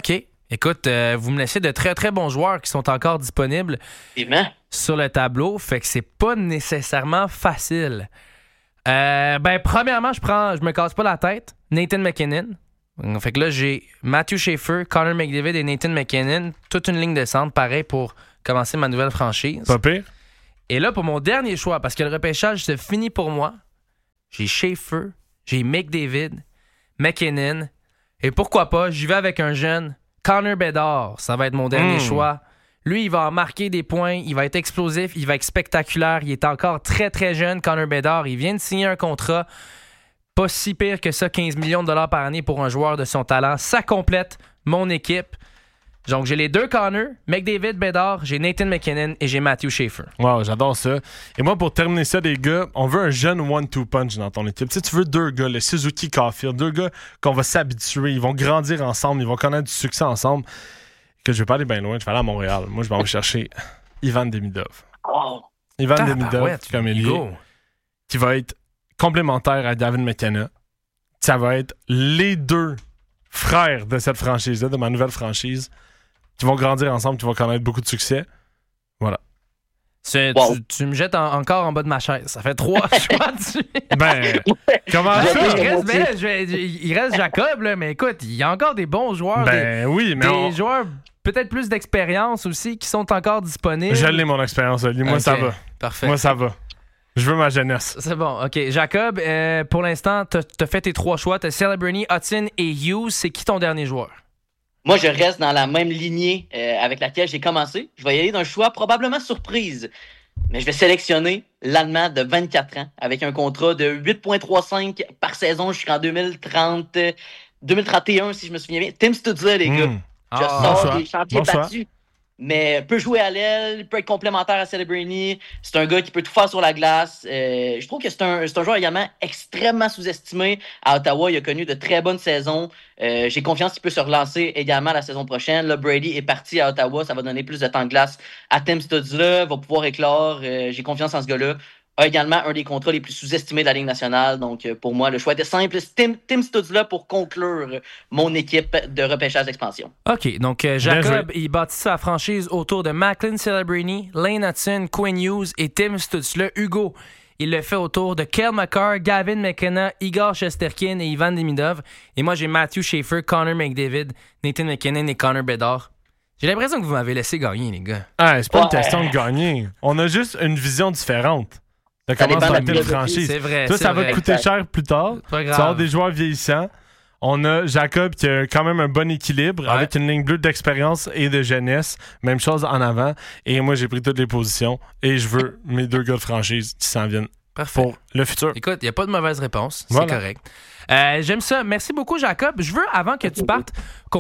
Écoute, vous me laissez de très, très bons joueurs qui sont encore disponibles sur le tableau. Fait que c'est pas nécessairement facile. Premièrement, je me casse pas la tête. Nathan McKinnon. Fait que là, j'ai Matthew Schaefer, Connor McDavid et Nathan McKinnon. Toute une ligne de centre, pareil, pour commencer ma nouvelle franchise. Pas pire. Et là, pour mon dernier choix, parce que le repêchage se finit pour moi, j'ai Schaefer, j'ai McDavid, McKinnon, et pourquoi pas, j'y vais avec un jeune, Connor Bedard. Ça va être mon dernier choix. Lui, il va en marquer des points, il va être explosif, il va être spectaculaire. Il est encore très, très jeune, Connor Bedard. Il vient de signer un contrat. Pas si pire que ça, 15 millions de dollars par année pour un joueur de son talent. Ça complète mon équipe. Donc, j'ai les deux Connor, McDavid, Bedard, j'ai Nathan McKinnon et j'ai Matthew Schaefer. Wow, j'adore ça. Et moi, pour terminer ça, les gars, on veut un jeune 1-2 punch dans ton équipe. Tu sais, tu veux deux gars, le Suzuki Caulfield, deux gars qu'on va s'habituer, ils vont grandir ensemble, ils vont connaître du succès ensemble. Que je vais pas aller bien loin, je vais aller à Montréal. Moi, je vais aller chercher Ivan Demidov. Oh. Ivan Demidov, comme ailier, qui va être complémentaire à David McKenna. Ça va être les deux frères de cette franchise-là, de ma nouvelle franchise, qui vont grandir ensemble, qui vont connaître beaucoup de succès. Voilà. Tu me jettes encore en bas de ma chaise. Ça fait 3 choix dessus. Comment ça? Il reste Jacob, là, mais écoute, il y a encore des bons joueurs. Oui, mais des joueurs peut-être plus d'expérience aussi qui sont encore disponibles. Je l'ai, mon expérience, Oli. Moi, ça va. Parfait. Moi, ça va. Je veux ma jeunesse. C'est bon, OK. Jacob, pour l'instant, t'as fait tes 3 choix. T'as Celebrini, Hudson et Hughes. C'est qui ton dernier joueur? Moi, je reste dans la même lignée avec laquelle j'ai commencé. Je vais y aller d'un choix probablement surprise. Mais je vais sélectionner l'Allemand de 24 ans avec un contrat de 8,35 par saison jusqu'en 2031, si je me souviens bien. Tim Stutzla, les gars. Je sors des chantiers battus. Mais peut jouer à l'aile, peut être complémentaire à Celebrini. C'est un gars qui peut tout faire sur la glace. Je trouve que c'est un joueur également extrêmement sous-estimé. À Ottawa, il a connu de très bonnes saisons. J'ai confiance qu'il peut se relancer également la saison prochaine. Là, Brady est parti à Ottawa. Ça va donner plus de temps de glace à Tim Stutzla. Va pouvoir éclore. J'ai confiance en ce gars-là. A également un des contrats les plus sous-estimés de la Ligue nationale. Donc, pour moi, le choix était simple. Tim Stutzla pour conclure mon équipe de repêchage d'expansion. OK. Donc, Jacob, il bâtit sa franchise autour de Macklin Celebrini, Lane Hudson, Quinn Hughes et Tim Stutzla. Hugo, il le fait autour de Cale Makar, Gavin McKenna, Igor Shesterkin et Ivan Demidov. Et moi, j'ai Matthew Schaefer, Connor McDavid, Nathan McKinnon et Connor Bedard. J'ai l'impression que vous m'avez laissé gagner, les gars. C'est pas une question de gagner. On a juste une vision différente. De comment ça une franchise. C'est vrai. Toi, ça va te coûter cher plus tard. Tu vas avoir des joueurs vieillissants. On a Jacob qui a quand même un bon équilibre avec une ligne bleue d'expérience et de jeunesse. Même chose en avant. Et moi, j'ai pris toutes les positions. Et je veux mes 2 gars de franchise qui s'en viennent pour le futur. Écoute, il n'y a pas de mauvaise réponse. C'est correct. J'aime ça. Merci beaucoup, Jacob. Je veux, avant que tu partes,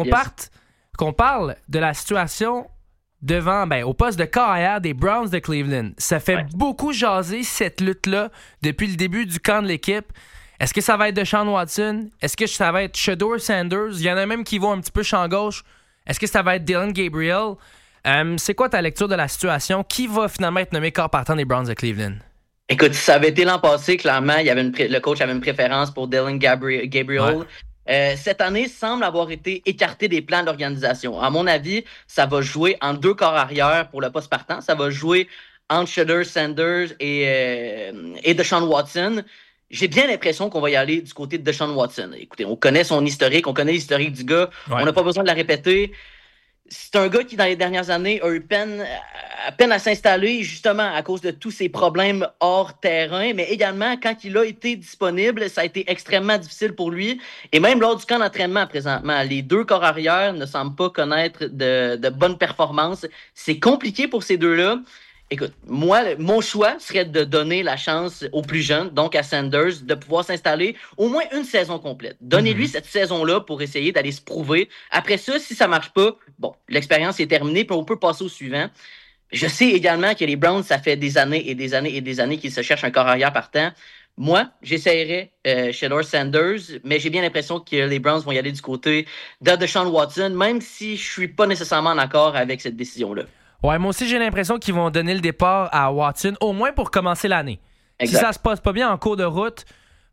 qu'on parle de la situation devant, au poste de carrière des Browns de Cleveland. Ça fait beaucoup jaser cette lutte-là depuis le début du camp de l'équipe. Est-ce que ça va être Deshaun Watson? Est-ce que ça va être Shedeur Sanders? Il y en a même qui vont un petit peu champ gauche. Est-ce que ça va être Dylan Gabriel? C'est quoi ta lecture de la situation? Qui va finalement être nommé corps partant des Browns de Cleveland? Écoute, ça avait été l'an passé, clairement. Le coach avait une préférence pour Dylan Gabriel. Ouais. Cette année semble avoir été écarté des plans de l'organisation. À mon avis, ça va jouer en 2 corps arrière pour le poste partant. Ça va jouer entre Shedeur Sanders et Deshaun Watson. J'ai bien l'impression qu'on va y aller du côté de Deshaun Watson. Écoutez, on connaît son historique, on connaît l'historique du gars. On n'a pas besoin de la répéter. C'est un gars qui, dans les dernières années, a eu peine à s'installer, justement, à cause de tous ses problèmes hors terrain, mais également, quand il a été disponible, ça a été extrêmement difficile pour lui. Et même lors du camp d'entraînement, présentement, les 2 corps arrière ne semblent pas connaître de bonnes performances. C'est compliqué pour ces deux-là. Écoute, moi, mon choix serait de donner la chance aux plus jeunes, donc à Sanders, de pouvoir s'installer au moins une saison complète. Donnez-lui cette saison-là pour essayer d'aller se prouver. Après ça, si ça marche pas, l'expérience est terminée, puis on peut passer au suivant. Je sais également que les Browns, ça fait des années et des années et des années qu'ils se cherchent un corps arrière partant. Moi, j'essayerais Shedeur Sanders, mais j'ai bien l'impression que les Browns vont y aller du côté de Deshaun Watson, même si je suis pas nécessairement en accord avec cette décision-là. Ouais, moi aussi, j'ai l'impression qu'ils vont donner le départ à Watson, au moins pour commencer l'année. Exact. Si ça se passe pas bien en cours de route,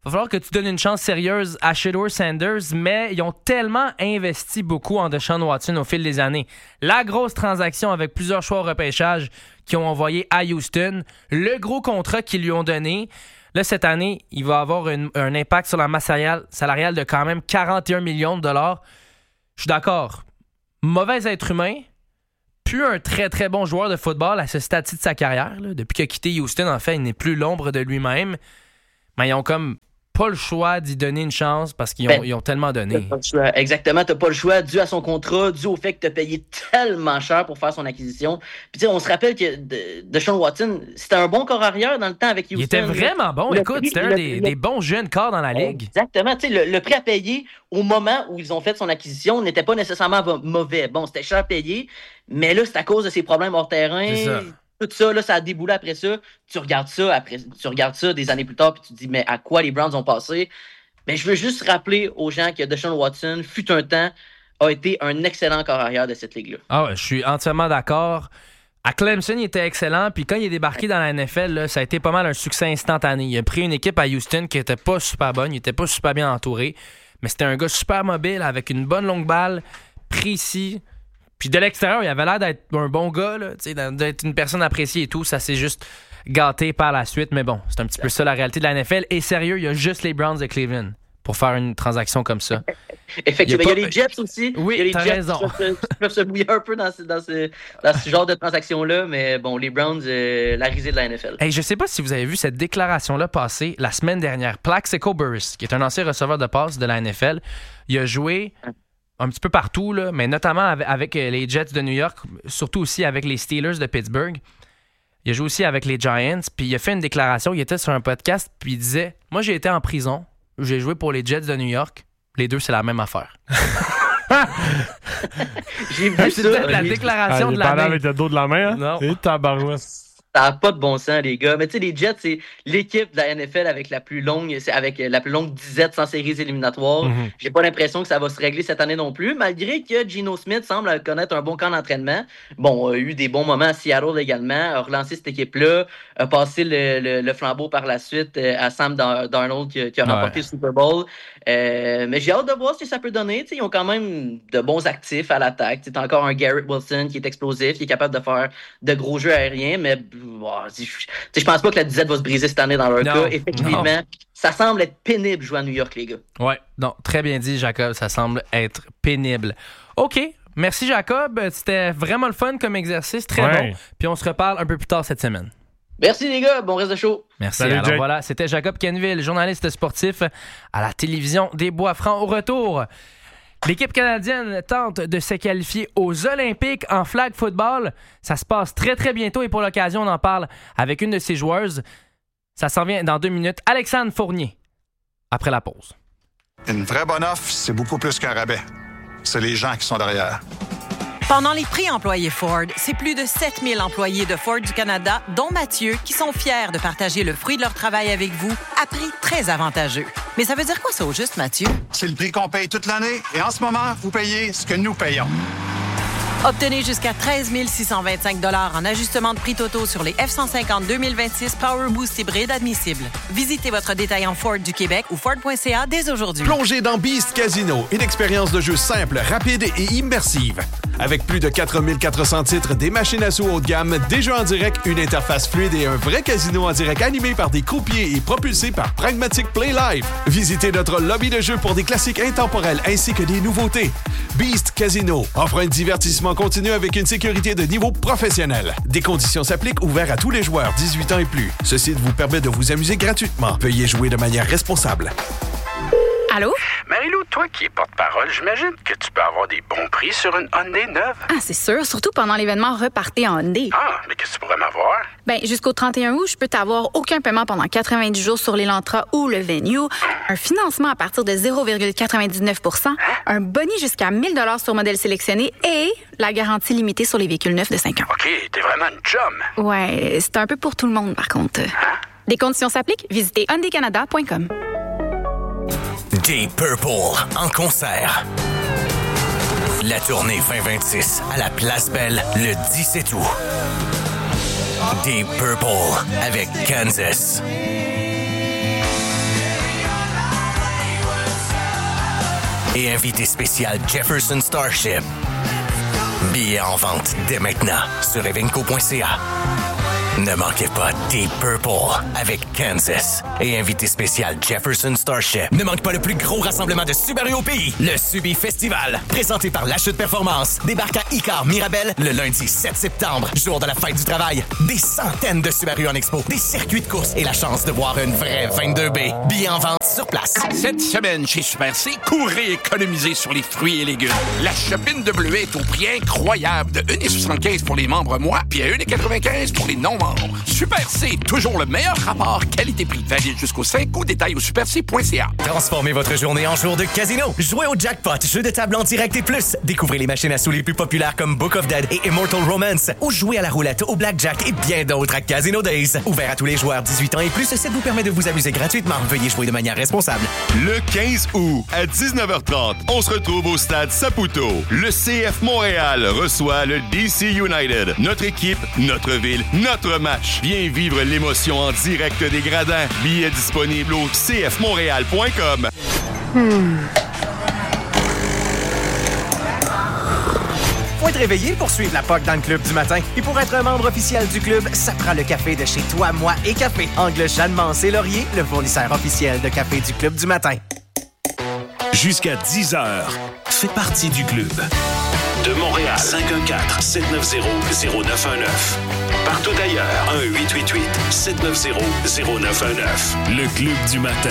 va falloir que tu donnes une chance sérieuse à Shedeur Sanders, mais ils ont tellement investi beaucoup en Deshaun Watson au fil des années. La grosse transaction avec plusieurs choix au repêchage qu'ils ont envoyé à Houston, le gros contrat qu'ils lui ont donné. Là, cette année, il va avoir un impact sur la masse salariale de quand même 41 millions de dollars. Je suis d'accord. Mauvais être humain, plus un très, très bon joueur de football à ce stade-ci de sa carrière. Là. Depuis qu'il a quitté Houston, en fait, il n'est plus l'ombre de lui-même. Mais ils ont comme pas le choix d'y donner une chance parce qu'ils ont tellement donné. Exactement, t'as pas le choix dû à son contrat, dû au fait que t'as payé tellement cher pour faire son acquisition. Puis tu sais, on se rappelle que Deshaun Watson, c'était un bon corps arrière dans le temps avec Houston. Il était vraiment bon. Écoute, c'était un des bons jeunes corps dans la ligue. Exactement. Tu sais, le prix à payer au moment où ils ont fait son acquisition n'était pas nécessairement mauvais. Bon, c'était cher payé, mais là, c'est à cause de ses problèmes hors terrain. C'est ça. Tout ça, là, ça a déboulé après ça. Tu regardes ça des années plus tard, puis tu te dis, mais à quoi les Browns ont passé? Mais je veux juste rappeler aux gens que Deshaun Watson, fut un temps, a été un excellent corps arrière de cette ligue-là. Ah ouais, je suis entièrement d'accord. À Clemson, il était excellent, puis quand il est débarqué dans la NFL, là, ça a été pas mal un succès instantané. Il a pris une équipe à Houston qui était pas super bonne, il était pas super bien entouré, mais c'était un gars super mobile, avec une bonne longue balle, précis. Puis de l'extérieur, il avait l'air d'être un bon gars, là, d'être une personne appréciée et tout. Ça s'est juste gâté par la suite. Mais bon, c'est un petit peu ça la réalité de la NFL. Et sérieux, il y a juste les Browns de Cleveland pour faire une transaction comme ça. Effectivement, il y a les Jets aussi. Oui, il y a les t'as Jets raison. qui peuvent se mouiller un peu dans ce genre de transaction-là. Mais bon, les Browns, la risée de la NFL. Hey, je sais pas si vous avez vu cette déclaration-là passer la semaine dernière. Plaxico Burress, qui est un ancien receveur de passe de la NFL, il a joué un petit peu partout, là, mais notamment avec les Jets de New York, surtout aussi avec les Steelers de Pittsburgh. Il a joué aussi avec les Giants, puis il a fait une déclaration, il était sur un podcast, puis il disait « Moi, j'ai été en prison, j'ai joué pour les Jets de New York, les deux, c'est la même affaire. » J'ai vu c'est ça. peut-être la déclaration de la main. Avec le dos de la main, hein? Non. Et tabarouette. Ça n'a pas de bon sens, les gars. Mais tu sais, les Jets, c'est l'équipe de la NFL avec la plus longue disette sans séries éliminatoires. Mm-hmm. J'ai pas l'impression que ça va se régler cette année non plus, malgré que Geno Smith semble connaître un bon camp d'entraînement. Bon, a eu des bons moments à Seattle également, a relancé cette équipe-là, a passé le flambeau par la suite à Sam Darnold qui a remporté le Super Bowl. Mais j'ai hâte de voir ce que ça peut donner. T'sais, ils ont quand même de bons actifs à l'attaque. T'as encore un Garrett Wilson qui est explosif, qui est capable de faire de gros jeux aériens, mais je pense pas que la disette va se briser cette année dans leur cas. Effectivement, ça semble être pénible jouer à New York, les gars. Ouais, non, très bien dit, Jacob. Ça semble être pénible. OK. Merci, Jacob. C'était vraiment le fun comme exercice. Très bon. Puis on se reparle un peu plus tard cette semaine. Merci, les gars. Bon reste de show. Merci. Salut, alors Jake. voilà, c'était Jacob Kenville, journaliste sportif à la télévision des Bois-Francs. Au retour, l'équipe canadienne tente de se qualifier aux Olympiques en flag football. Ça se passe très, très bientôt et pour l'occasion, on en parle avec une de ses joueuses. Ça s'en vient dans 2 minutes. Alexandre Fournier, après la pause. Une vraie bonne offre, c'est beaucoup plus qu'un rabais. C'est les gens qui sont derrière. Pendant les prix employés Ford, c'est plus de 7000 employés de Ford du Canada, dont Mathieu, qui sont fiers de partager le fruit de leur travail avec vous à prix très avantageux. Mais ça veut dire quoi ça au juste, Mathieu? C'est le prix qu'on paye toute l'année et en ce moment, vous payez ce que nous payons. Obtenez jusqu'à 13 625 $ en ajustement de prix totaux sur les F-150 2026 Power Boost hybride admissibles. Visitez votre détaillant Ford du Québec ou Ford.ca dès aujourd'hui. Plongez dans Beast Casino, une expérience de jeu simple, rapide et immersive. Avec plus de 4400 titres, des machines à sous haut de gamme, des jeux en direct, une interface fluide et un vrai casino en direct animé par des croupiers et propulsé par Pragmatic Play Live. Visitez notre lobby de jeu pour des classiques intemporels ainsi que des nouveautés. Beast Casino offre un divertissement continu avec une sécurité de niveau professionnel. Des conditions s'appliquent, ouvert à tous les joueurs 18 ans et plus. Ce site vous permet de vous amuser gratuitement. Veuillez jouer de manière responsable. Allô? Marie-Lou, toi qui es porte-parole, j'imagine que tu peux avoir des bons prix sur une Hyundai neuve. Ah, c'est sûr, surtout pendant l'événement Repartez en Hyundai. Ah, mais qu'est-ce que tu pourrais m'avoir? Ben, jusqu'au 31 août, je peux t'avoir aucun paiement pendant 90 jours sur l'Elantra ou le Venue, un financement à partir de 0,99 %, un boni jusqu'à 1 000 $ sur modèle sélectionné et la garantie limitée sur les véhicules neufs de 5 ans. OK, t'es vraiment une chum. Ouais, c'est un peu pour tout le monde, par contre. Des conditions s'appliquent. Visitez hyundaicanada.com. Deep Purple en concert. La tournée 2026 à la Place Belle le 17 août. Deep Purple avec Kansas. et invité spécial Jefferson Starship. Billets en vente dès maintenant sur evenco.ca. Ne manquez pas Deep Purple avec Kansas et invité spécial Jefferson Starship. Ne manque pas le plus gros rassemblement de Subaru au pays, le Subi Festival, présenté par La Chute Performance. Débarque à Icar Mirabel le lundi 7 septembre, jour de la fête du travail. Des centaines de Subaru en expo, des circuits de course et la chance de voir une vraie 22B. Billets en vente sur place. Cette semaine chez Super C, courez économiser sur les fruits et légumes. La chopine de bleuet est au prix incroyable de 1,75 pour les membres mois, puis à 1,95 pour les non-membres. Super C, toujours le meilleur rapport qualité-prix. Valide jusqu'au 5 août, détail au superc.ca. Transformez votre journée en jour de casino. Jouez au Jackpot, jeu de table en direct et plus. Découvrez les machines à sous les plus populaires comme Book of Dead et Immortal Romance. Ou jouez à la roulette, au blackjack et bien d'autres à Casino Days. Ouvert à tous les joueurs 18 ans et plus, ce site vous permet de vous amuser gratuitement. Veuillez jouer de manière responsable. Le 15 août, à 19h30, on se retrouve au stade Saputo. Le CF Montréal reçoit le DC United. Notre équipe, notre ville, notre match. Viens vivre l'émotion en direct des gradins. Billets disponibles au cfmontréal.com. Faut être réveillé pour suivre la POC dans le club du matin. Et pour être un membre officiel du club, ça prend le café de chez Toi, Moi et Café. Angle Jeanne Mancé Laurier, le fournisseur officiel de café du club du matin. Jusqu'à 10h, fais partie du club. De Montréal, 514-790-0919. Partout ailleurs, 1-888-790-0919. Le club du matin.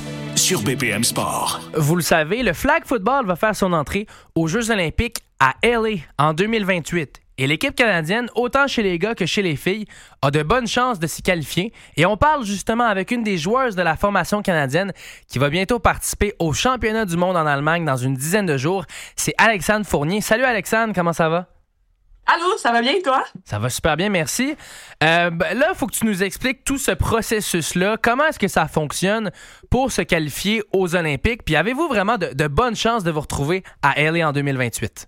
Sur BPM Sport. Vous le savez, le flag football va faire son entrée aux Jeux olympiques à LA en 2028. Et l'équipe canadienne, autant chez les gars que chez les filles, a de bonnes chances de s'y qualifier. Et on parle justement avec une des joueuses de la formation canadienne qui va bientôt participer au championnat du monde en Allemagne dans une dizaine de jours. C'est Alexandre Fournier. Salut Alexandre, comment ça va? Allô, ça va bien toi? Ça va super bien, merci. Là, il faut que tu nous expliques tout ce processus-là. Comment est-ce que ça fonctionne pour se qualifier aux Olympiques? Puis avez-vous vraiment de bonnes chances de vous retrouver à LA en 2028?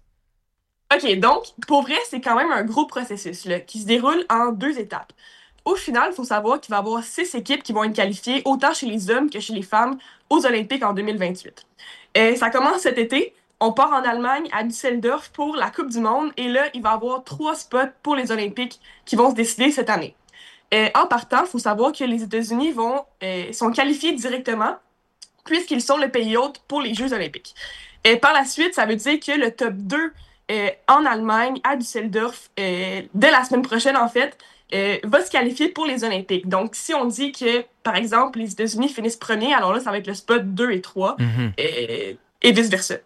OK, donc, pour vrai, c'est quand même un gros processus là, qui se déroule en 2 étapes. Au final, il faut savoir qu'il va y avoir 6 équipes qui vont être qualifiées, autant chez les hommes que chez les femmes, aux Olympiques en 2028. Ça commence cet été. On part en Allemagne, à Düsseldorf, pour la Coupe du monde. Et là, il va y avoir 3 spots pour les Olympiques qui vont se décider cette année. En partant, il faut savoir que les États-Unis sont qualifiés directement, puisqu'ils sont le pays hôte pour les Jeux olympiques. Par la suite, ça veut dire que le top 2 en Allemagne, à Düsseldorf, dès la semaine prochaine, en fait, va se qualifier pour les Olympiques. Donc, si on dit que, par exemple, les États-Unis finissent premiers, alors là, ça va être le spot 2 et 3, et vice-versa.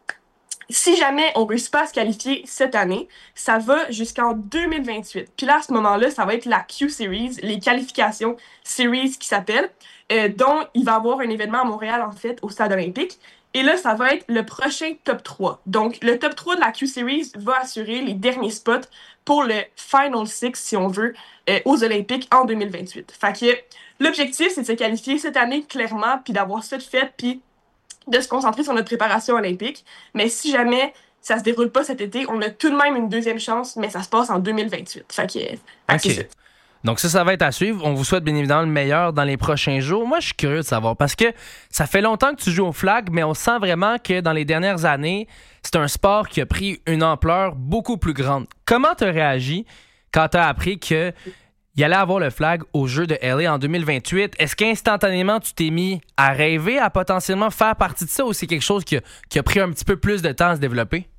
Si jamais on ne réussit pas à se qualifier cette année, ça va jusqu'en 2028. Puis là, à ce moment-là, ça va être la Q-Series, les qualifications Series qui s'appellent, dont il va y avoir un événement à Montréal, en fait, au Stade olympique. Et là, ça va être le prochain top 3. Donc, le top 3 de la Q-Series va assurer les derniers spots pour le Final Six, si on veut, aux Olympiques en 2028. Fait que l'objectif, c'est de se qualifier cette année, clairement, puis d'avoir ça de fait, puis de se concentrer sur notre préparation olympique. Mais si jamais ça se déroule pas cet été, on a tout de même une deuxième chance, mais ça se passe en 2028. Fait que c'est ça. Donc ça va être à suivre. On vous souhaite bien évidemment le meilleur dans les prochains jours. Moi, je suis curieux de savoir parce que ça fait longtemps que tu joues au flag, mais on sent vraiment que dans les dernières années, c'est un sport qui a pris une ampleur beaucoup plus grande. Comment tu as réagi quand tu as appris qu'il allait avoir le flag aux Jeux de LA en 2028? Est-ce qu'instantanément, tu t'es mis à rêver à potentiellement faire partie de ça ou c'est quelque chose qui a pris un petit peu plus de temps à se développer?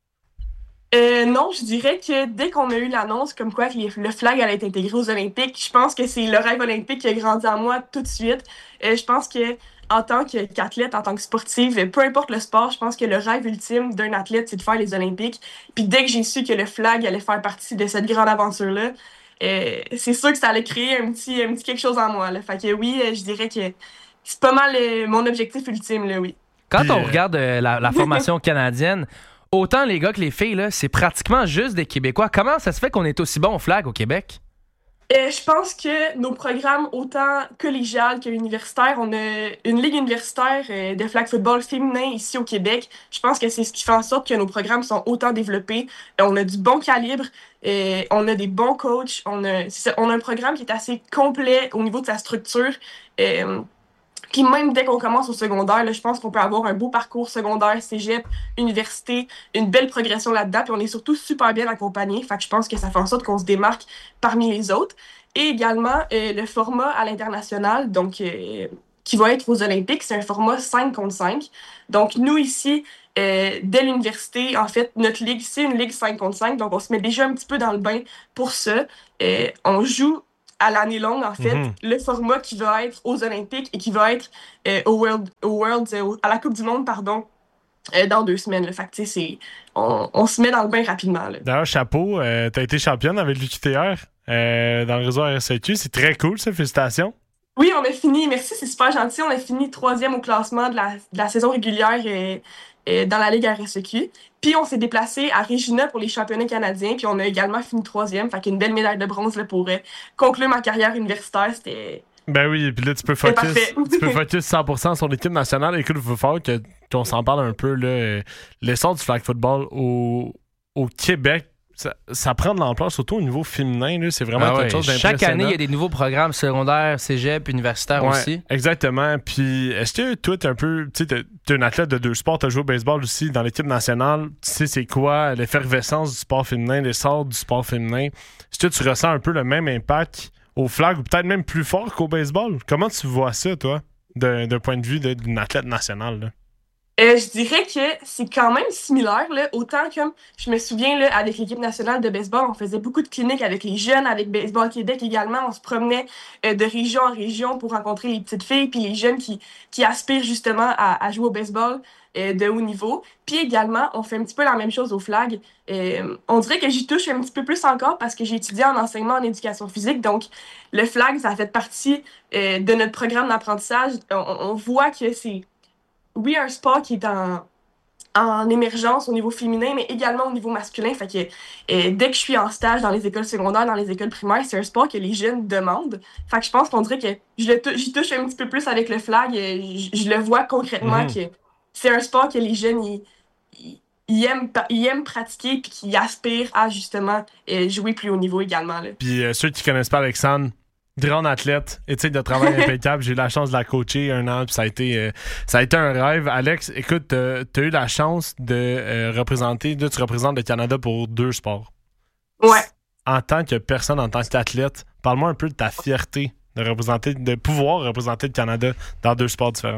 Non, je dirais que dès qu'on a eu l'annonce comme quoi que le flag allait être intégré aux Olympiques, je pense que c'est le rêve olympique qui a grandi en moi tout de suite. Je pense que en tant qu'athlète, en tant que sportive, peu importe le sport, je pense que le rêve ultime d'un athlète, c'est de faire les Olympiques. Puis dès que j'ai su que le flag allait faire partie de cette grande aventure-là, c'est sûr que ça allait créer un petit quelque chose en moi. Là. Fait que oui, je dirais que c'est pas mal mon objectif ultime, là, oui. Quand on regarde la formation canadienne, autant les gars que les filles, là, c'est pratiquement juste des Québécois. Comment ça se fait qu'on est aussi bon au flag au Québec? Je pense que nos programmes, autant collégial que universitaire, on a une ligue universitaire de flag football féminin ici au Québec. Je pense que c'est ce qui fait en sorte que nos programmes sont autant développés. On a du bon calibre, on a des bons coachs, on a un programme qui est assez complet au niveau de sa structure. Puis même dès qu'on commence au secondaire, là, je pense qu'on peut avoir un beau parcours secondaire, cégep, université, une belle progression là-dedans. Puis on est surtout super bien accompagnés. Fait que je pense que ça fait en sorte qu'on se démarque parmi les autres. Et également, le format à l'international, donc qui va être aux Olympiques, c'est un format 5 contre 5. Donc nous ici, dès l'université, en fait, notre ligue, c'est une ligue 5 contre 5. Donc on se met déjà un petit peu dans le bain pour ça. On joue à l'année longue, en fait, le format qui va être aux Olympiques et qui va être à la Coupe du Monde, pardon, dans 2 semaines. Là. Fait que, tu sais, on se met dans le bain rapidement. Là. D'ailleurs, chapeau, t'as été championne avec l'UQTR dans le réseau RSEQ. C'est très cool, ça. Félicitations. Oui, on a fini. Merci, c'est super gentil. On a fini 3e au classement de la saison régulière dans la Ligue RSEQ. Puis on s'est déplacé à Regina pour les championnats canadiens. Puis on a également fini 3e. Fait qu'une belle médaille de bronze là, pour conclure ma carrière universitaire. C'était... Ben oui, puis là, tu peux focus 100% sur l'équipe nationale. Écoute, il faut falloir qu'on s'en parle un peu. L'essor du flag football au Québec, ça prend de l'ampleur, surtout au niveau féminin. Là, c'est vraiment quelque chose d'impressionnant. Chaque année, il y a des nouveaux programmes secondaires, cégep, universitaires aussi. Exactement. Puis, est-ce que toi, t'es un peu... Tu sais, t'es un athlète de 2 sports, t'as joué au baseball aussi dans l'équipe nationale. Tu sais, c'est quoi l'effervescence du sport féminin, l'essor du sport féminin? Est-ce que tu ressens un peu le même impact au flag ou peut-être même plus fort qu'au baseball? Comment tu vois ça, toi, d'un point de vue d'une athlète nationale? Là? Je dirais que c'est quand même similaire. Là. Autant comme je me souviens, là, avec l'équipe nationale de baseball, on faisait beaucoup de cliniques avec les jeunes, avec Baseball Québec également. On se promenait de région en région pour rencontrer les petites filles puis les jeunes qui aspirent justement à jouer au baseball de haut niveau. Puis également, on fait un petit peu la même chose au flag. On dirait que j'y touche un petit peu plus encore parce que j'ai étudié en enseignement en éducation physique. Donc, le flag, ça fait partie de notre programme d'apprentissage. On voit que c'est, oui, un sport qui est en émergence au niveau féminin, mais également au niveau masculin. Fait que dès que je suis en stage dans les écoles secondaires, dans les écoles primaires, c'est un sport que les jeunes demandent. Fait que je pense qu'on dirait que j'y touche un petit peu plus avec le flag. Je le vois concrètement que c'est un sport que les jeunes ils aiment pratiquer puis qui aspirent à justement jouer plus haut niveau également. Là. Puis ceux qui connaissent pas Alexandre, grande athlète, éthique de travail impeccable. J'ai eu la chance de la coacher 1 an, puis ça a été un rêve. Alex, écoute, t'as eu la chance de représenter, tu représentes le Canada pour 2 sports. Ouais. En tant que personne, en tant qu'athlète, parle-moi un peu de ta fierté de pouvoir représenter le Canada dans 2 sports différents.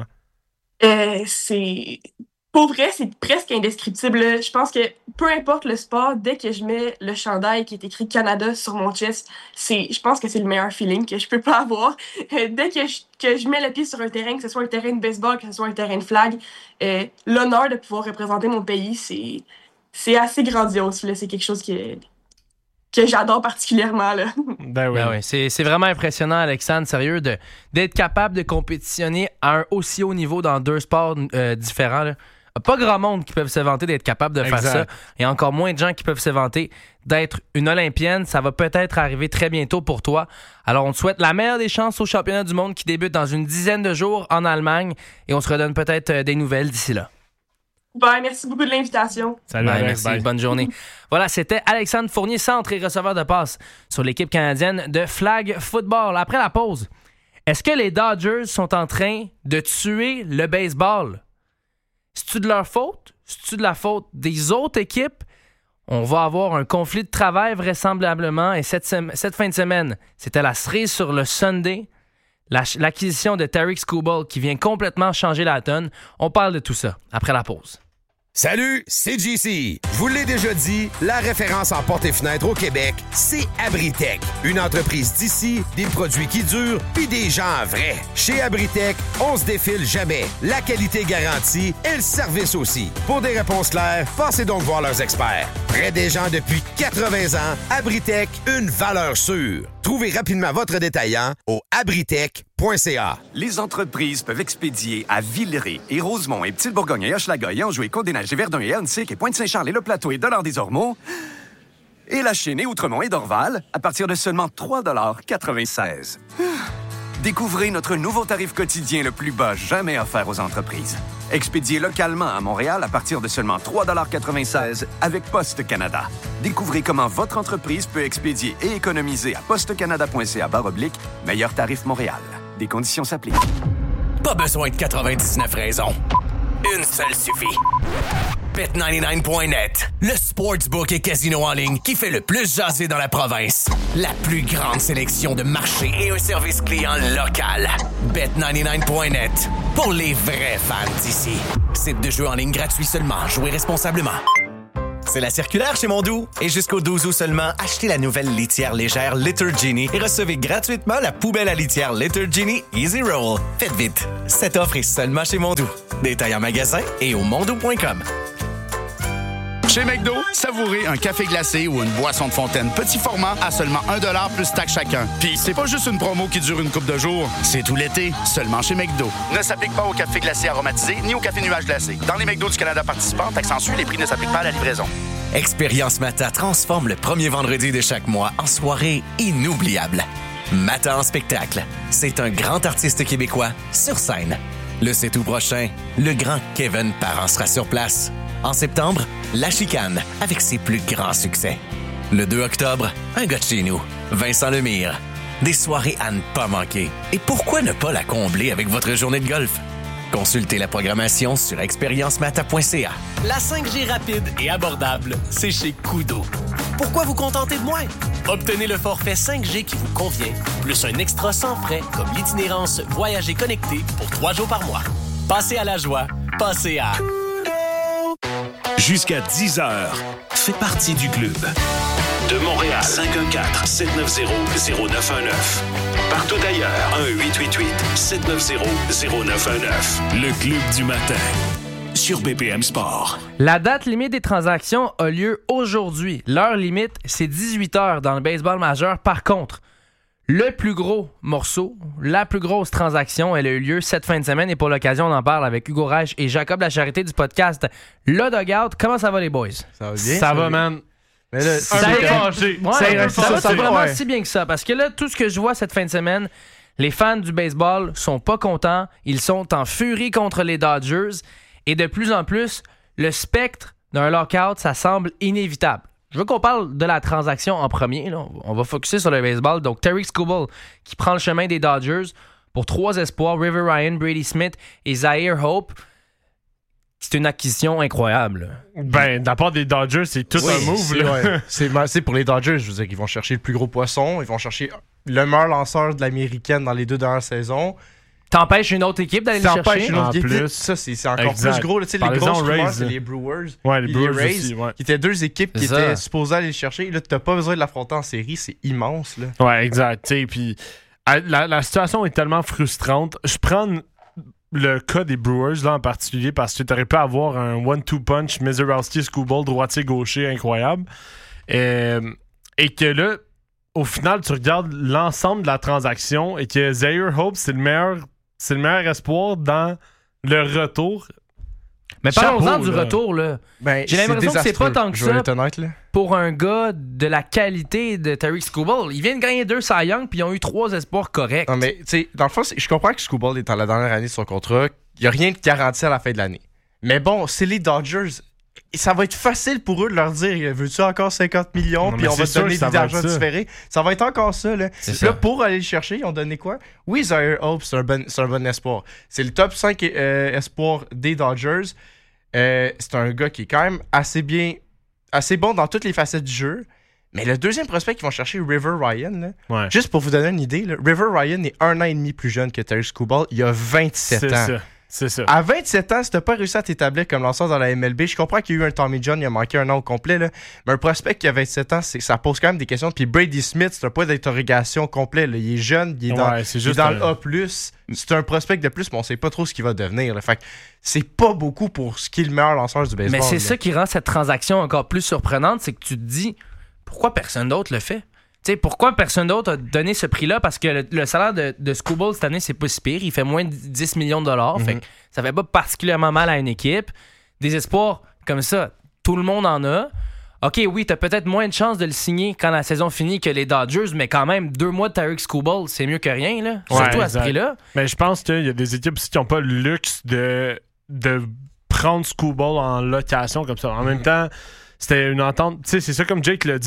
Pour vrai, c'est presque indescriptible. Là. Je pense que peu importe le sport, dès que je mets le chandail qui est écrit Canada sur mon chest, je pense que c'est le meilleur feeling que je peux pas avoir. Dès que je mets le pied sur un terrain, que ce soit un terrain de baseball, que ce soit un terrain de flag, l'honneur de pouvoir représenter mon pays, c'est assez grandiose. Là. C'est quelque chose que j'adore particulièrement. Là. Ben oui. C'est vraiment impressionnant, Alexandre, sérieux, d'être capable de compétitionner à un aussi haut niveau dans 2 sports différents. Là. Pas grand monde qui peuvent se vanter d'être capable de faire ça. Et encore moins de gens qui peuvent se vanter d'être une Olympienne. Ça va peut-être arriver très bientôt pour toi. Alors, on te souhaite la meilleure des chances au championnat du monde qui débute dans une dizaine de jours en Allemagne. Et on se redonne peut-être des nouvelles d'ici là. Bye, merci beaucoup de l'invitation. Salut, Alex, merci. Bonne journée. Voilà, c'était Alexandre Fournier, centre et receveur de passe sur l'équipe canadienne de flag football. Après la pause, est-ce que les Dodgers sont en train de tuer le baseball? C'est-tu de leur faute? C'est-tu de la faute des autres équipes? On va avoir un conflit de travail vraisemblablement. Et cette fin de semaine, c'était la cerise sur le Sunday. L'acquisition de Tarik Skubal qui vient complètement changer la donne. On parle de tout ça après la pause. Salut, c'est JC. Je vous l'ai déjà dit, la référence en portes et fenêtres au Québec, c'est Abritech. Une entreprise d'ici, des produits qui durent, puis des gens vrais. Chez Abritech, on se défile jamais. La qualité garantie et le service aussi. Pour des réponses claires, passez donc voir leurs experts. Près des gens depuis 80 ans, Abritech, une valeur sûre. Trouvez rapidement votre détaillant au abritech.ca. Les entreprises peuvent expédier à Villeray et Rosemont et Petite-Bourgogne et Hochelaga et Anjou et Côte-des-Neiges et Verdun et Ahuntsic et Pointe-Saint-Charles et Le Plateau et Dollard-des-Ormeaux et La Chênaie, Outremont et Dorval à partir de seulement 3,96 $. Découvrez notre nouveau tarif quotidien le plus bas jamais offert aux entreprises. Expédié localement à Montréal à partir de seulement 3,96 $ avec Poste Canada. Découvrez comment votre entreprise peut expédier et économiser à postecanada.ca/meilleur tarif Montréal. Des conditions s'appliquent. Pas besoin de 99 raisons. Une seule suffit. Bet99.net, le sportsbook et casino en ligne qui fait le plus jaser dans la province. La plus grande sélection de marchés et un service client local. Bet99.net, pour les vrais fans d'ici. Site de jeu en ligne gratuit seulement. Jouez responsablement. C'est la circulaire chez Mondou. Et jusqu'au 12 août seulement, achetez la nouvelle litière légère Litter Genie et recevez gratuitement la poubelle à litière Litter Genie Easy Roll. Faites vite. Cette offre est seulement chez Mondou. Détails en magasin et au mondou.com. Chez McDo, savourez un café glacé ou une boisson de fontaine petit format à seulement 1$ plus taxe chacun. Puis c'est pas juste une promo qui dure une couple de jours, c'est tout l'été, seulement chez McDo. Ne s'applique pas au café glacé aromatisé ni au café nuage glacé. Dans les McDo du Canada participants, taxe en sus, les prix ne s'appliquent pas à la livraison. Expérience Mata transforme le premier vendredi de chaque mois en soirée inoubliable. Mata en spectacle. C'est un grand artiste québécois sur scène. Le 7 août prochain, le grand Kevin Parent sera sur place. En septembre, La Chicane, avec ses plus grands succès. Le 2 octobre, un gars de chez nous, Vincent Lemire. Des soirées à ne pas manquer. Et pourquoi ne pas la combler avec votre journée de golf? Consultez la programmation sur expériencemata.ca. La 5G rapide et abordable, c'est chez Koodo. Pourquoi vous contenter de moins? Obtenez le forfait 5G qui vous convient, plus un extra sans frais comme l'itinérance Voyager connecté pour 3 jours par mois. Passez à la joie, passez à... Jusqu'à 10h, fais partie du club. De Montréal, 514-790-0919. Partout ailleurs, 1-888-790-0919. Le club du matin, sur BPM Sport. La date limite des transactions a lieu aujourd'hui. L'heure limite, c'est 18h dans le baseball majeur. Par contre, le plus gros morceau, la plus grosse transaction, elle a eu lieu cette fin de semaine et pour l'occasion, on en parle avec Hugo Reich et Jacob Lacharité du podcast Le Dugout. Comment ça va les boys? Ça va bien? Ça va, man. Mais là, ça va vraiment si bien que ça parce que là, tout ce que je vois cette fin de semaine, les fans du baseball sont pas contents. Ils sont en furie contre les Dodgers et de plus en plus, le spectre d'un lockout, ça semble inévitable. Je veux qu'on parle de la transaction en premier. Là. On va focusser sur le baseball. Donc, Tarik Skubal qui prend le chemin des Dodgers pour 3 espoirs, River Ryan, Brady Smith et Zaire Hope. C'est une acquisition incroyable. Ben, de la part des Dodgers, c'est tout un move. Là. C'est pour les Dodgers, je veux dire qu'ils vont chercher le plus gros poisson. Ils vont chercher le meilleur lanceur de l'américaine dans les 2 dernières saisons. T'empêches une autre équipe d'aller le chercher. Une autre équipe. Ça, c'est encore plus gros. Là, les grosses rumeurs, c'est les Brewers et les Rays, aussi, qui étaient 2 équipes qui étaient supposées aller le chercher. Là, t'as pas besoin de l'affronter en série. C'est immense. Là. Ouais, exact. Puis la situation est tellement frustrante. Je prends le cas des Brewers là, en particulier parce que tu aurais pu avoir un 1-2 punch Mizorowski, Skubal, droitier-gaucher incroyable. Et que là, au final, tu regardes l'ensemble de la transaction et que Zaire Hope, c'est le meilleur espoir dans le retour. Mais parlons-en du retour, là. Ben, j'ai l'impression que c'est pas tant que ça honnête, là. Pour un gars de la qualité de Tarik Skubal. Il vient de gagner 2 Cy Young puis ils ont eu 3 espoirs corrects. Non, mais tu sais, dans le fond, je comprends que Skubal est dans la dernière année de son contrat. Il n'y a rien de garanti à la fin de l'année. Mais bon, c'est les Dodgers. Ça va être facile pour eux de leur dire veux-tu encore 50 millions puis on va te donner de l'argent différé. Ça va être encore ça. Là, pour aller le chercher, ils ont donné quoi? Oui, Zaire Hope, c'est un bon espoir. C'est le top 5 espoir des Dodgers. C'est un gars qui est quand même assez bon dans toutes les facettes du jeu. Mais le deuxième prospect qu'ils vont chercher, River Ryan, là, juste pour vous donner une idée, là, River Ryan est 1 an et demi plus jeune que Tarik Skubal. Il a 27 ans. C'est ça. À 27 ans, si t'as pas réussi à t'établir comme lanceur dans la MLB, je comprends qu'il y a eu un Tommy John, il a manqué 1 an au complet, là, mais un prospect qui a 27 ans, ça pose quand même des questions. Puis Brady Smith, c'est un point d'interrogation complet. Là. Il est jeune, il est dans le A+. C'est un prospect de plus, mais on sait pas trop ce qu'il va devenir. Là. Fait que c'est pas beaucoup pour ce qui est le meilleur lanceur du baseball. Mais c'est là. ça qui rend cette transaction encore plus surprenante, c'est que tu te dis, pourquoi personne d'autre le fait? T'sais, pourquoi personne d'autre a donné ce prix-là? Parce que le salaire de Skubal cette année, c'est pas si pire. Il fait moins de 10 millions de dollars. Fait que ça fait pas particulièrement mal à une équipe. Des espoirs comme ça, tout le monde en a. OK, oui, t'as peut-être moins de chances de le signer quand la saison finit que les Dodgers, mais quand même, 2 mois de Tarik Skubal, c'est mieux que rien, là. Surtout à ce prix-là. Mais je pense qu'il y a des équipes aussi qui n'ont pas le luxe de prendre Skubal en location comme ça. En même temps, c'était une entente. Tu sais, c'est ça comme Jake l'a dit, là.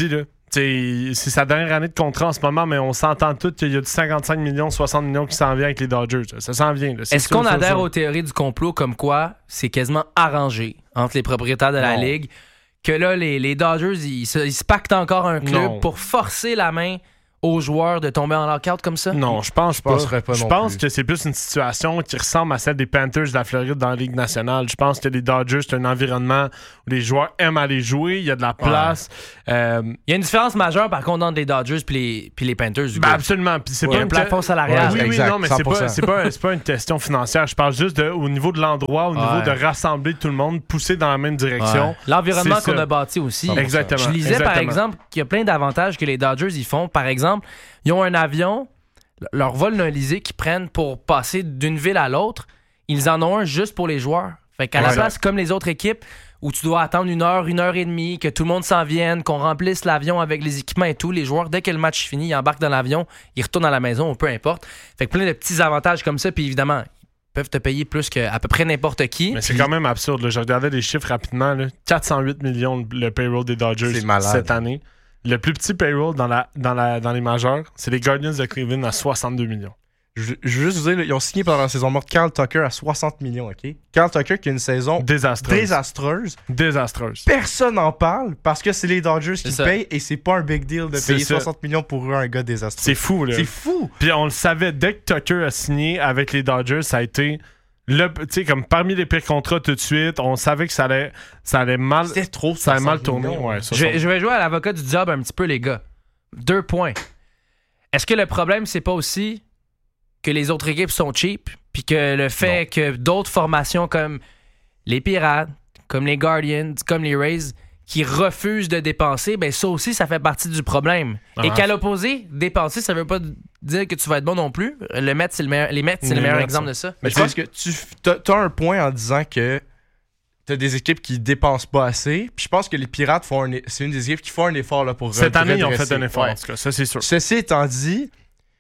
C'est sa dernière année de contrat en ce moment, mais on s'entend tous qu'il y a du 55 millions, 60 millions qui s'en vient avec les Dodgers. Ça s'en vient. Là. Est-ce qu'on adhère aux théories du complot comme quoi c'est quasiment arrangé entre les propriétaires de la Ligue que là, les Dodgers, ils se pactent encore un club pour forcer la main aux joueurs de tomber en lockout comme ça? Non, je pense pas. Je pense plus. que c'est plus une situation qui ressemble à celle des Panthers de la Floride dans la Ligue nationale. Je pense que les Dodgers, c'est un environnement où les joueurs aiment aller jouer, il y a de la place. Il y a une différence majeure, par contre, entre les Dodgers puis les Panthers. Absolument. Puis c'est pas un plafond salarial. Oui, exact, non, mais c'est pas une question financière. Je parle juste au niveau de l'endroit, au niveau de rassembler tout le monde, pousser dans la même direction. L'environnement qu'on a bâti aussi. Exactement. Je lisais, par exemple, qu'il y a plein d'avantages que les Dodgers ils font. Par exemple, ils ont un avion, leur vol nolisé qu'ils prennent pour passer d'une ville à l'autre. Ils en ont un juste pour les joueurs. Fait qu'à la place, comme les autres équipes, où tu dois attendre 1 heure et demie, que tout le monde s'en vienne, qu'on remplisse l'avion avec les équipements et tout, les joueurs, dès que le match est fini, ils embarquent dans l'avion, ils retournent à la maison, ou peu importe. Fait que plein de petits avantages comme ça, puis évidemment, ils peuvent te payer plus qu'à peu près n'importe qui. Mais c'est quand même absurde. Là. Je regardais les chiffres rapidement. Là. 408 millions le payroll des Dodgers cette année. Le plus petit payroll dans les majeurs, c'est les Guardians de Cleveland à 62 millions. Je veux juste vous dire, ils ont signé pendant la saison morte Kyle Tucker à 60 millions, OK? Kyle Tucker qui a une saison désastreuse. Personne n'en parle parce que c'est les Dodgers qui payent et c'est pas un big deal de payer 60 millions pour un gars désastreux. C'est fou, là. C'est fou! Puis on le savait, dès que Tucker a signé avec les Dodgers, ça a été... comme parmi les pires contrats tout de suite, on savait que ça allait mal. C'était trop. Ça allait mal tourner. Ouais, je vais jouer à l'avocat du diable un petit peu, les gars. 2 points. Est-ce que le problème, c'est pas aussi que les autres équipes sont cheap, puis que le fait que d'autres formations comme les Pirates, comme les Guardians, comme les Rays, qui refusent de dépenser, ben ça aussi, ça fait partie du problème. Et qu'à l'opposé, dépenser, ça veut pas dire que tu vas être bon non plus. Les Mets, c'est le meilleur exemple de ça. Mais je pense que tu as un point en disant que tu as des équipes qui dépensent pas assez. Puis je pense que les Pirates c'est une des équipes qui font un effort là, pour cette année, ils ont fait un effort, en tout cas. Ça, c'est sûr. Ceci étant dit,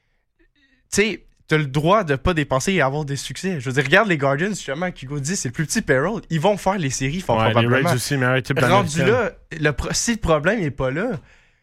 tu sais, t'as le droit de pas dépenser et avoir des succès. Je veux dire, regarde les Guardians, justement, qui dit c'est le plus petit payroll. Ils vont faire les séries, probablement. Les Rays aussi, meilleure équipe rendu là, si le problème n'est pas là,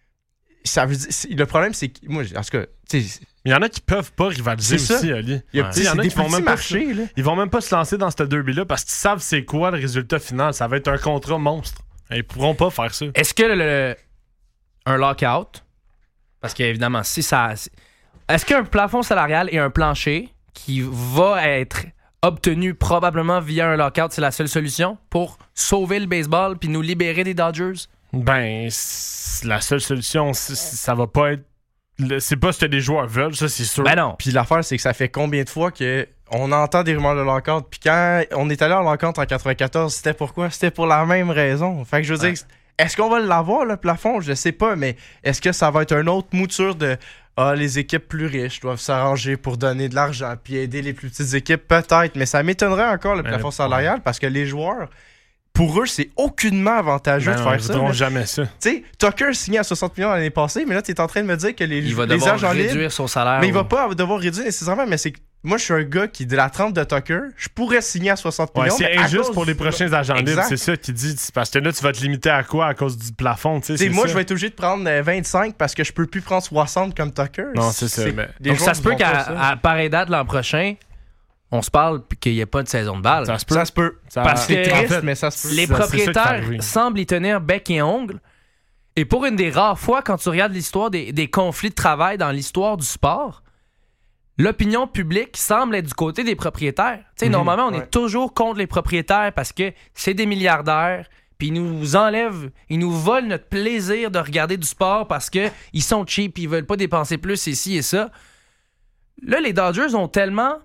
ça veut dire, le problème, c'est que moi, en tout cas, tu sais, il y en a qui peuvent pas rivaliser aussi, Ali. Il y en a qui vont même marcher, là. Ils vont même pas se lancer dans ce derby-là parce qu'ils savent c'est quoi le résultat final. Ça va être un contrat monstre. Ils pourront pas faire ça. Est-ce que un lockout, parce qu'évidemment, si ça... Est-ce qu'un plafond salarial et un plancher qui va être obtenu probablement via un lockout, c'est la seule solution pour sauver le baseball puis nous libérer des Dodgers? Ben, la seule solution, ça va pas être... C'est pas ce que les joueurs veulent, ça, c'est sûr. Ben non. Puis l'affaire, c'est que ça fait combien de fois qu'on entend des rumeurs de lockout, puis quand on est allé en lockout en 94, c'était pourquoi? C'était pour la même raison. Fait que je veux dire, est-ce qu'on va l'avoir, le plafond? Je sais pas, mais est-ce que ça va être une autre mouture de... les équipes plus riches doivent s'arranger pour donner de l'argent puis aider les plus petites équipes, peut-être. Mais ça m'étonnerait encore le plafond salarial parce que les joueurs, pour eux, c'est aucunement avantageux de faire ça. Ils ne jamais ça. Tu sais, Tucker signé à 60 millions l'année passée, mais là, tu es en train de me dire que les agents libres... Il va devoir réduire son salaire. Mais il va pas devoir réduire nécessairement, mais c'est que moi, je suis un gars qui, de la trempe de Tucker, je pourrais signer à 60 millions. C'est injuste pour les prochains agents libres, c'est ça qu'il dit. Parce que là, tu vas te limiter à quoi à cause du plafond? Moi, je vais être obligé de prendre 25 parce que je peux plus prendre 60 comme Tucker. Non, c'est ça. Donc, ça se peut qu'à pareille date l'an prochain, on se parle puis qu'il n'y ait pas de saison de balle. Ça se peut. Parce que triste, mais ça se peut. Les propriétaires semblent y tenir bec et ongle. Et pour une des rares fois, quand tu regardes l'histoire des conflits de travail dans l'histoire du sport, l'opinion publique semble être du côté des propriétaires. Normalement, on est toujours contre les propriétaires parce que c'est des milliardaires, puis ils nous enlèvent, ils nous volent notre plaisir de regarder du sport parce qu'ils sont cheap, ils veulent pas dépenser plus ici et ça. Là, les Dodgers ont tellement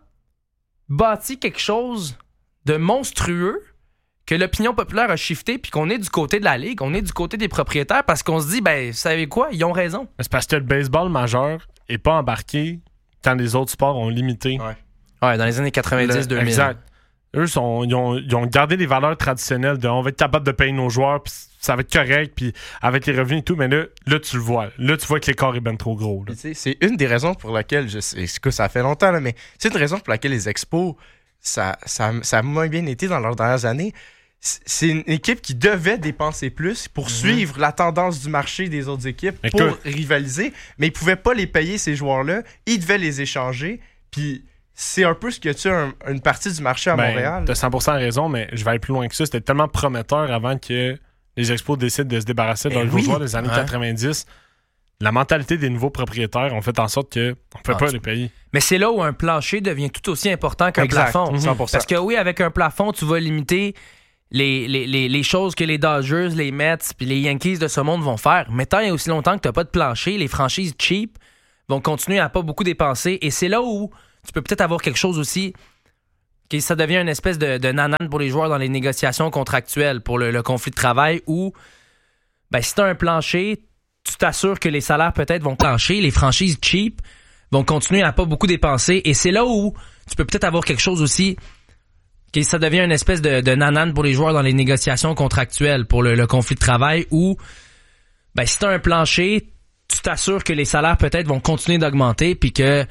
bâti quelque chose de monstrueux que l'opinion populaire a shifté puis qu'on est du côté de la Ligue, on est du côté des propriétaires parce qu'on se dit, vous savez quoi, ils ont raison. C'est parce que le baseball majeur est pas embarqué quand les autres sports ont limité. Ouais, dans les années 90-2000. Exact. Eux, ils ont gardé les valeurs traditionnelles de on va être capable de payer nos joueurs, puis ça va être correct, puis avec les revenus et tout, mais là tu le vois. Là, tu vois que l'écart est bien trop gros. C'est une des raisons pour laquelle, ça fait longtemps, là, mais c'est une raison pour laquelle les expos, ça a moins bien été dans leurs dernières années. c'est une équipe qui devait dépenser plus pour suivre la tendance du marché des autres équipes pour rivaliser, mais ils pouvaient pas les payer, ces joueurs-là. Ils devaient les échanger, puis c'est un peu ce que tu as une partie du marché à Montréal. T'as 100% raison, mais je vais aller plus loin que ça. C'était tellement prometteur avant que les Expos décident de se débarrasser de leurs joueurs des années 90. La mentalité des nouveaux propriétaires ont fait en sorte qu'on ne peut pas les payer. Mais c'est là où un plancher devient tout aussi important qu'un plafond. 100%. Parce que oui, avec un plafond, tu vas limiter les choses que les Dodgers, les Mets puis les Yankees de ce monde vont faire. Mais tant et aussi longtemps que tu n'as pas de plancher, les franchises cheap vont continuer à pas beaucoup dépenser. Et c'est là où tu peux peut-être avoir quelque chose aussi, que ça devient une espèce de nanane pour les joueurs dans les négociations contractuelles pour le conflit de travail où, si tu as un plancher, tu t'assures que les salaires peut-être vont plancher, les franchises cheap vont continuer à pas beaucoup dépenser. Et c'est là où tu peux peut-être avoir quelque chose aussi, que ça devient une espèce de nanane pour les joueurs dans les négociations contractuelles pour le conflit de travail où, si tu as un plancher, tu t'assures que les salaires peut-être vont continuer d'augmenter puis que